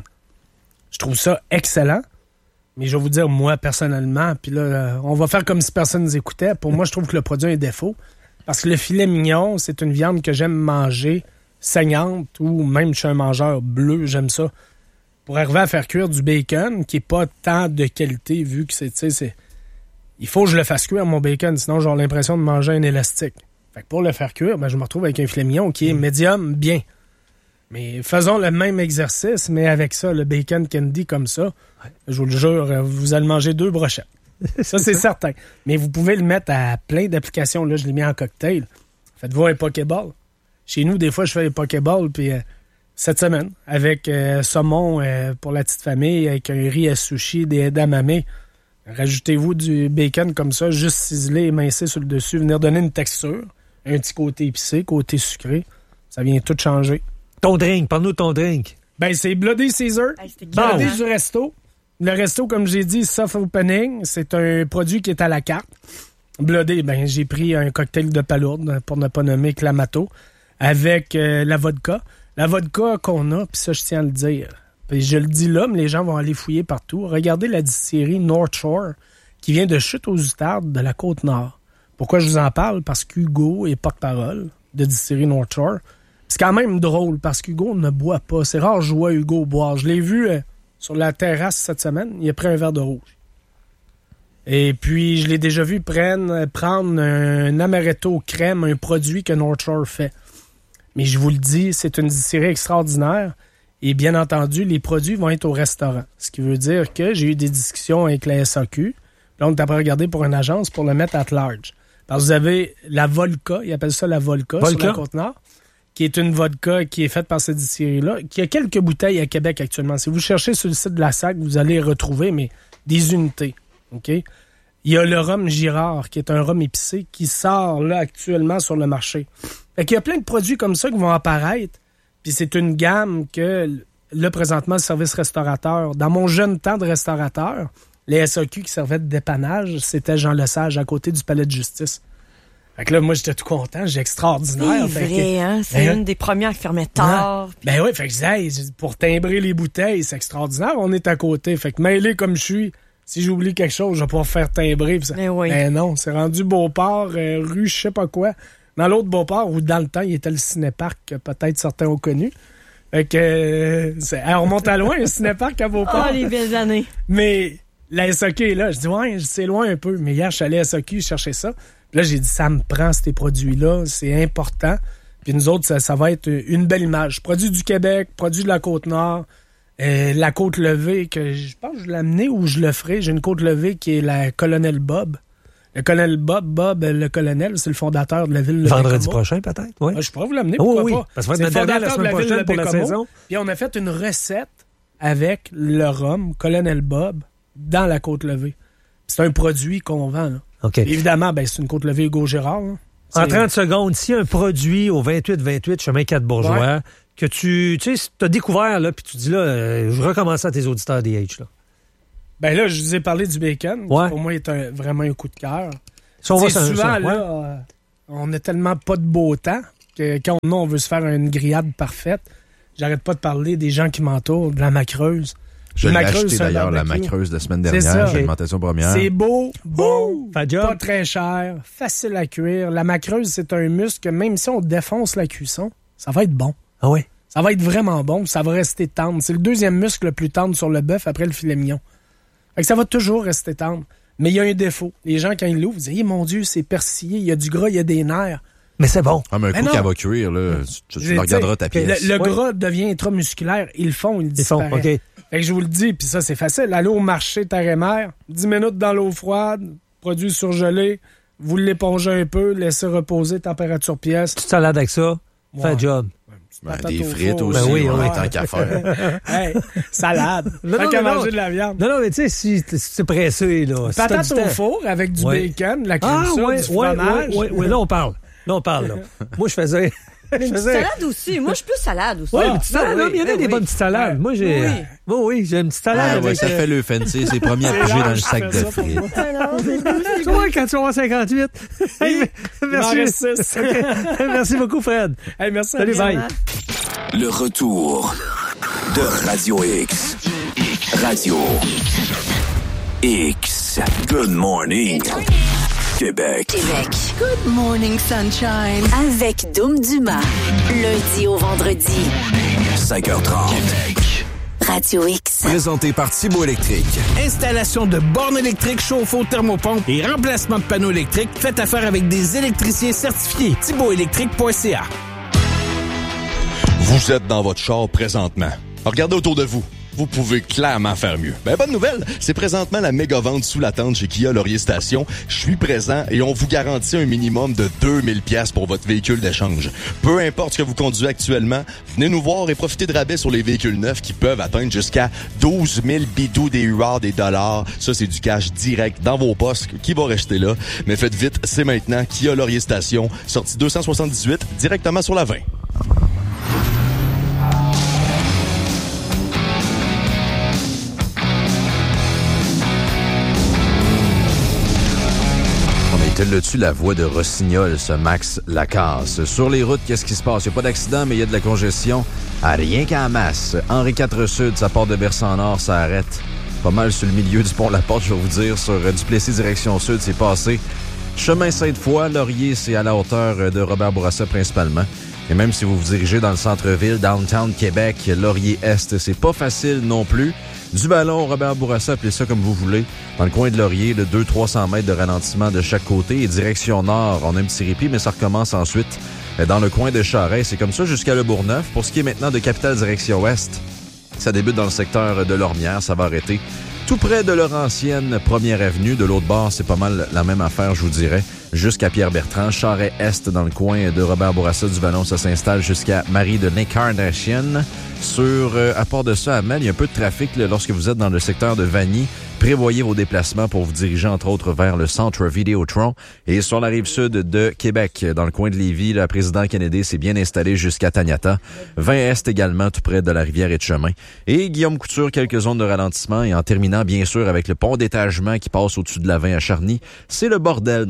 Je trouve ça excellent. Mais je vais vous dire, moi, personnellement, puis là, euh, on va faire comme si personne nous écoutait. Pour moi, je trouve que le produit a un défaut. Parce que le filet mignon, c'est une viande que j'aime manger saignante ou même je suis un mangeur bleu, j'aime ça. Pour arriver à faire cuire du bacon qui n'est pas tant de qualité vu que c'est, tu sais, c'est... Il faut que je le fasse cuire, mon bacon, sinon j'ai l'impression de manger un élastique. Fait que pour le faire cuire, ben, je me retrouve avec un filet mignon qui est médium bien. Mais faisons le même exercice, mais avec ça, le bacon candy comme ça, ouais. Je vous le jure, vous allez manger deux brochettes. Ça, c'est certain. Mais vous pouvez le mettre à plein d'applications. Là, je l'ai mis en cocktail. Faites-vous un Pokéball. Chez nous, des fois, je fais des Pokéballs, puis euh, cette semaine, avec euh, saumon euh, pour la petite famille, avec un riz à sushi, des edamame. Rajoutez-vous du bacon comme ça, juste ciselé, émincé sur le dessus, venir donner une texture, un petit côté épicé, côté sucré. Ça vient tout changer. Ton drink, parle-nous de ton drink. Ben, c'est Bloody Caesar. Hey, Bloody bon. du resto. Le resto, comme j'ai dit, soft opening, c'est un produit qui est à la carte. Bloody, ben, j'ai pris un cocktail de palourde, pour ne pas nommer Clamato, avec euh, la vodka. La vodka qu'on a, puis ça, je tiens à le dire. Puis je le dis là, mais les gens vont aller fouiller partout. Regardez la distillerie North Shore, qui vient de Chute-aux-Outardes de la Côte-Nord. Pourquoi je vous en parle? Parce qu'Hugo est porte-parole de distillerie North Shore. C'est quand même drôle, parce qu'Hugo ne boit pas. C'est rare, je vois Hugo boire. Je l'ai vu euh, sur la terrasse cette semaine. Il a pris un verre de rouge. Et puis, je l'ai déjà vu prendre, prendre un amaretto crème, un produit que North Shore fait. Mais je vous le dis, c'est une distillerie extraordinaire. Et bien entendu, les produits vont être au restaurant. Ce qui veut dire que j'ai eu des discussions avec la S A Q. Là, on est après regarder pour une agence pour le mettre at large. Parce que vous avez la Volca, ils appellent ça la Volca, Volca. sur la Côte-Nord, qui est une vodka qui est faite par cette distillerie-là, qui a quelques bouteilles à Québec actuellement. Si vous cherchez sur le site de la S A C, vous allez retrouver, mais des unités. OK? Il y a le rhum Girard, qui est un rhum épicé, qui sort là actuellement sur le marché. Fait qu'il y a plein de produits comme ça qui vont apparaître. Puis c'est une gamme que, là, présentement, le service restaurateur, dans mon jeune temps de restaurateur, les S A Q qui servaient de dépannage, c'était Jean Lesage, à côté du palais de justice. Fait que là, moi, j'étais tout content, j'ai extraordinaire. C'est vrai, que, hein? C'est ben, une des premières qui fermait tard. Ouais. Ben oui, fait que je disais, hey, pour timbrer les bouteilles, c'est extraordinaire, on est à côté. Fait que mêlé comme je suis, si j'oublie quelque chose, je vais pouvoir faire timbrer. Pis ça... Ben oui. Ben non, c'est rendu Beauport, euh, rue je sais pas quoi. Dans l'autre Beauport, où dans le temps, il était le cinéparc, que peut-être certains ont connu. Fait que, euh, c'est, on remonte à loin, un cinépark à Beauport. Oh, les belles années. Mais la S A Q est là. Je dis, ouais, c'est loin un peu. Mais hier, je suis allé à S A Q chercher ça. Puis là, j'ai dit, ça me prend ces produits-là. C'est important. Puis nous autres, ça, ça va être une belle image. Produit du Québec, produit de la Côte-Nord, euh, la côte levée, que je pense que je l'ai amené ou je le ferai. J'ai une côte levée qui est la Colonel Bob. Le colonel Bob, Bob, le colonel, c'est le fondateur de la ville de Vendredi Bécomo. prochain, peut-être, oui. Ah, je pourrais vous l'amener, pourquoi oh, oui. pas? Parce que c'est le dernière, fondateur la de la ville de pour la Bécomo. saison. Puis on a fait une recette avec le rhum, Colonel Bob, dans la côte levée. C'est un produit qu'on vend, là. Okay. Évidemment, ben, c'est une côte levée Hugo Gérard. Là. En trente secondes, si un produit au vingt-huit vingt-huit chemin quatre-Bourgeois, ouais. que tu tu sais, as découvert, là, puis tu dis là, euh, je recommence à tes auditeurs D H, là. Ben là, je vous ai parlé du bacon, ouais. qui pour moi est un, vraiment un coup de cœur. Si on va souvent, ça, là, ouais. euh, on n'a tellement pas de beau temps que quand on, on veut se faire une grillade parfaite, j'arrête pas de parler des gens qui m'entourent, de la macreuse. Je l'ai acheté d'ailleurs, la macreuse de la semaine dernière, alimentation première. C'est beau, bon, pas très cher, facile à cuire. La macreuse, c'est un muscle que même si on défonce la cuisson, ça va être bon. Ah oui? Ça va être vraiment bon, ça va rester tendre. C'est le deuxième muscle le plus tendre sur le bœuf après le filet mignon. Fait que ça va toujours rester tendre. Mais il y a un défaut. Les gens, quand ils l'ouvrent, ils disent hey, « Mon Dieu, c'est persillé, il y a du gras, il y a des nerfs. » Mais c'est bon. Ah, mais un coup qu'elle va cuire, là, tu, tu regarderas ta pièce. Le, le ouais. gras devient intramusculaire. Ils le font, ils le disparaissent. Ils font, OK. Fait que je vous le dis, puis ça, c'est facile. Allez au marché terre et mer, dix minutes dans l'eau froide, produit surgelé, vous l'épongez un peu, laissez reposer, température pièce. Petite salade avec ça, ouais. Fait job. Ben, des frites aussi, ben oui, on ouais. est tant qu'à faire. Hey, salade. Non, tant non, qu'à non, manger non. de la viande. Non, non, mais tu sais, si, si c'est pressé, là. Si patate au four avec du ouais. bacon, la crème ah, sauce, ouais, du ouais, fromage. Oui, ouais, ouais, là, on parle. Là, on parle, là. Moi, je faisais... Mais une petite salade aussi. Moi, je suis plus salade aussi. Oui, une petite salade. Il y en a des bonnes petites salades. Moi, j'ai. Oui, oui, oui j'ai une petite salade. Ah, avec ouais, ça fait le fancy. C'est premier à piger dans le sac de frites. Tu vois, quand tu vas avoir cinquante-huit. Hey, merci. Merci beaucoup, Fred. Hey, merci. Salut, bye. Le retour de Radio X. Radio X. Good morning. Québec. Québec. Good morning, sunshine. Avec Doom Dumas. Lundi au vendredi. cinq heures trente. Québec. Radio X. Présenté par Thibaut Électrique. Installation de bornes électriques, chauffe-eau, thermopompe et remplacement de panneaux électriques. Faites affaire avec des électriciens certifiés. thibaut électrique point c a. Vous êtes dans votre char présentement. Regardez autour de vous. Vous pouvez clairement faire mieux. Ben, bonne nouvelle, c'est présentement la méga vente sous la tente chez Kia Laurier Station. Je suis présent et on vous garantit un minimum de deux mille dollars pour votre véhicule d'échange. Peu importe ce que vous conduisez actuellement, venez nous voir et profitez de rabais sur les véhicules neufs qui peuvent atteindre jusqu'à douze mille bidous, des hurrahs, des dollars. Ça, c'est du cash direct dans vos postes qui va rester là. Mais faites vite, c'est maintenant Kia Laurier Station, sortie deux cent soixante-dix-huit, directement sur la vingt. Le-tu la voix de Rossignol, ce Max Lacasse? Sur les routes, qu'est-ce qui se passe? Il n'y a pas d'accident, mais il y a de la congestion. À rien qu'en masse. Henri quatre Sud, ça part de Bercy-en-Nord, ça arrête. Pas mal sur le milieu du pont La Porte, je vais vous dire. Sur euh, Duplessis, direction Sud, c'est passé. Chemin Sainte-Foy, Laurier, c'est à la hauteur de Robert Bourassa principalement. Et même si vous vous dirigez dans le centre-ville, downtown Québec, Laurier-Est, c'est pas facile non plus. Du ballon, Robert Bourassa, appelez ça comme vous voulez. Dans le coin de Laurier, le deux cents à trois cents mètres de ralentissement de chaque côté. Et direction nord, on a un petit répit, mais ça recommence ensuite. Dans le coin de Charest, c'est comme ça jusqu'à Le Bourgneuf. Pour ce qui est maintenant de Capitale direction ouest, ça débute dans le secteur de Lormière, ça va arrêter tout près de Laurentienne, première avenue. De l'autre bord, c'est pas mal la même affaire, je vous dirais. Jusqu'à Pierre-Bertrand, Charest-Est, dans le coin de Robert Bourassa du Vallon, ça s'installe jusqu'à Marie de l'Incarnation. Sur, euh, à part de ça, à Mel, il y a un peu de trafic là, lorsque vous êtes dans le secteur de Vanier. Prévoyez vos déplacements pour vous diriger, entre autres, vers le centre Vidéotron. Et sur la rive sud de Québec, dans le coin de Lévis, le président Kennedy s'est bien installé jusqu'à Taniata. vingt Est également, tout près de la rivière et de chemin. Et Guillaume Couture, quelques zones de ralentissement. Et en terminant, bien sûr, avec le pont d'étagement qui passe au-dessus de la vingt à Charny, c'est le bordel dans les deux directions.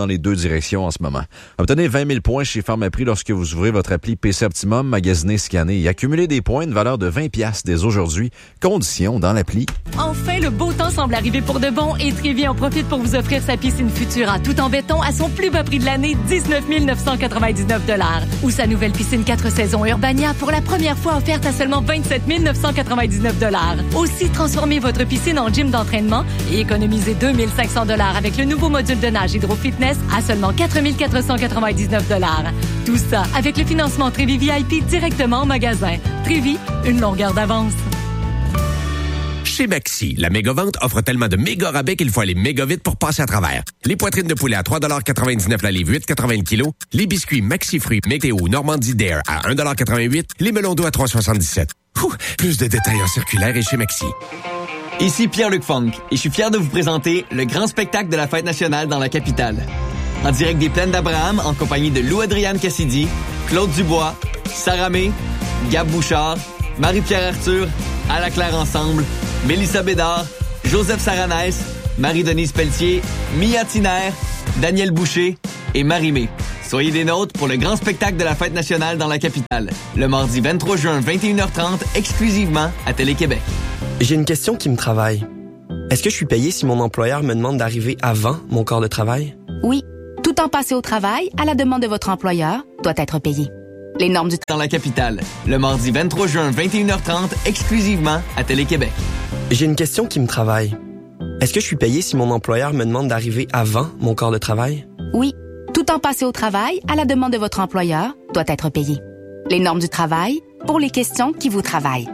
direction en ce moment. Obtenez vingt mille points chez Pharmaprix lorsque vous ouvrez votre appli P C Optimum, magasinez, scannez et accumulez des points de valeur de vingt piastres dès aujourd'hui. Conditions dans l'appli. Enfin, le beau temps semble arriver pour de bon et Trévi en profite pour vous offrir sa piscine Futura tout en béton à son plus bas prix de l'année, dix-neuf mille neuf cent quatre-vingt-dix-neuf dollars. Ou sa nouvelle piscine quatre saisons Urbania pour la première fois offerte à seulement vingt-sept mille neuf cent quatre-vingt-dix-neuf dollars. Aussi, transformez votre piscine en gym d'entraînement et économisez deux mille cinq cents dollars avec le nouveau module de nage Hydro Fitness à seulement quatre mille quatre cent quatre-vingt-dix-neuf dollars. Tout ça avec le financement Trévi V I P directement en magasin. Trévi, une longueur d'avance. Chez Maxi, la méga-vente offre tellement de méga rabais qu'il faut aller méga vite pour passer à travers. Les poitrines de poulet à trois quatre-vingt-dix-neuf la livre, huit quatre-vingts le kilo. Les biscuits Maxi Fruits Météo Normandie Dare à un quatre-vingt-huit. Les melons d'eau à trois soixante-dix-sept. Ouh, plus de détails en circulaire et chez Maxi. Ici Pierre-Luc Funk et je suis fier de vous présenter le grand spectacle de la Fête nationale dans la capitale. En direct des Plaines d'Abraham, en compagnie de Lou-Adrienne Cassidy, Claude Dubois, Sarah May, Gab Bouchard, Marie-Pierre Arthur, À la Claire Ensemble, Mélissa Bédard, Joseph Saranès, Marie-Denise Pelletier, Mia Tiner, Daniel Boucher et Marie-Mé. Soyez des nôtres pour le grand spectacle de la Fête nationale dans la capitale, le mardi vingt-trois juin, vingt et une heures trente, exclusivement à Télé-Québec. J'ai une question qui me travaille. Est-ce que je suis payé si mon employeur me demande d'arriver avant mon quart de travail? Oui. Tout temps passé au travail, à la demande de votre employeur, doit être payé. Les normes du... Dans la capitale, le mardi vingt-trois juin, vingt et une heures trente, exclusivement à Télé-Québec. J'ai une question qui me travaille. Est-ce que je suis payé si mon employeur me demande d'arriver avant mon quart de travail? Oui. Tout temps passé au travail, à la demande de votre employeur, doit être payé. Les normes du travail, pour les questions qui vous travaillent.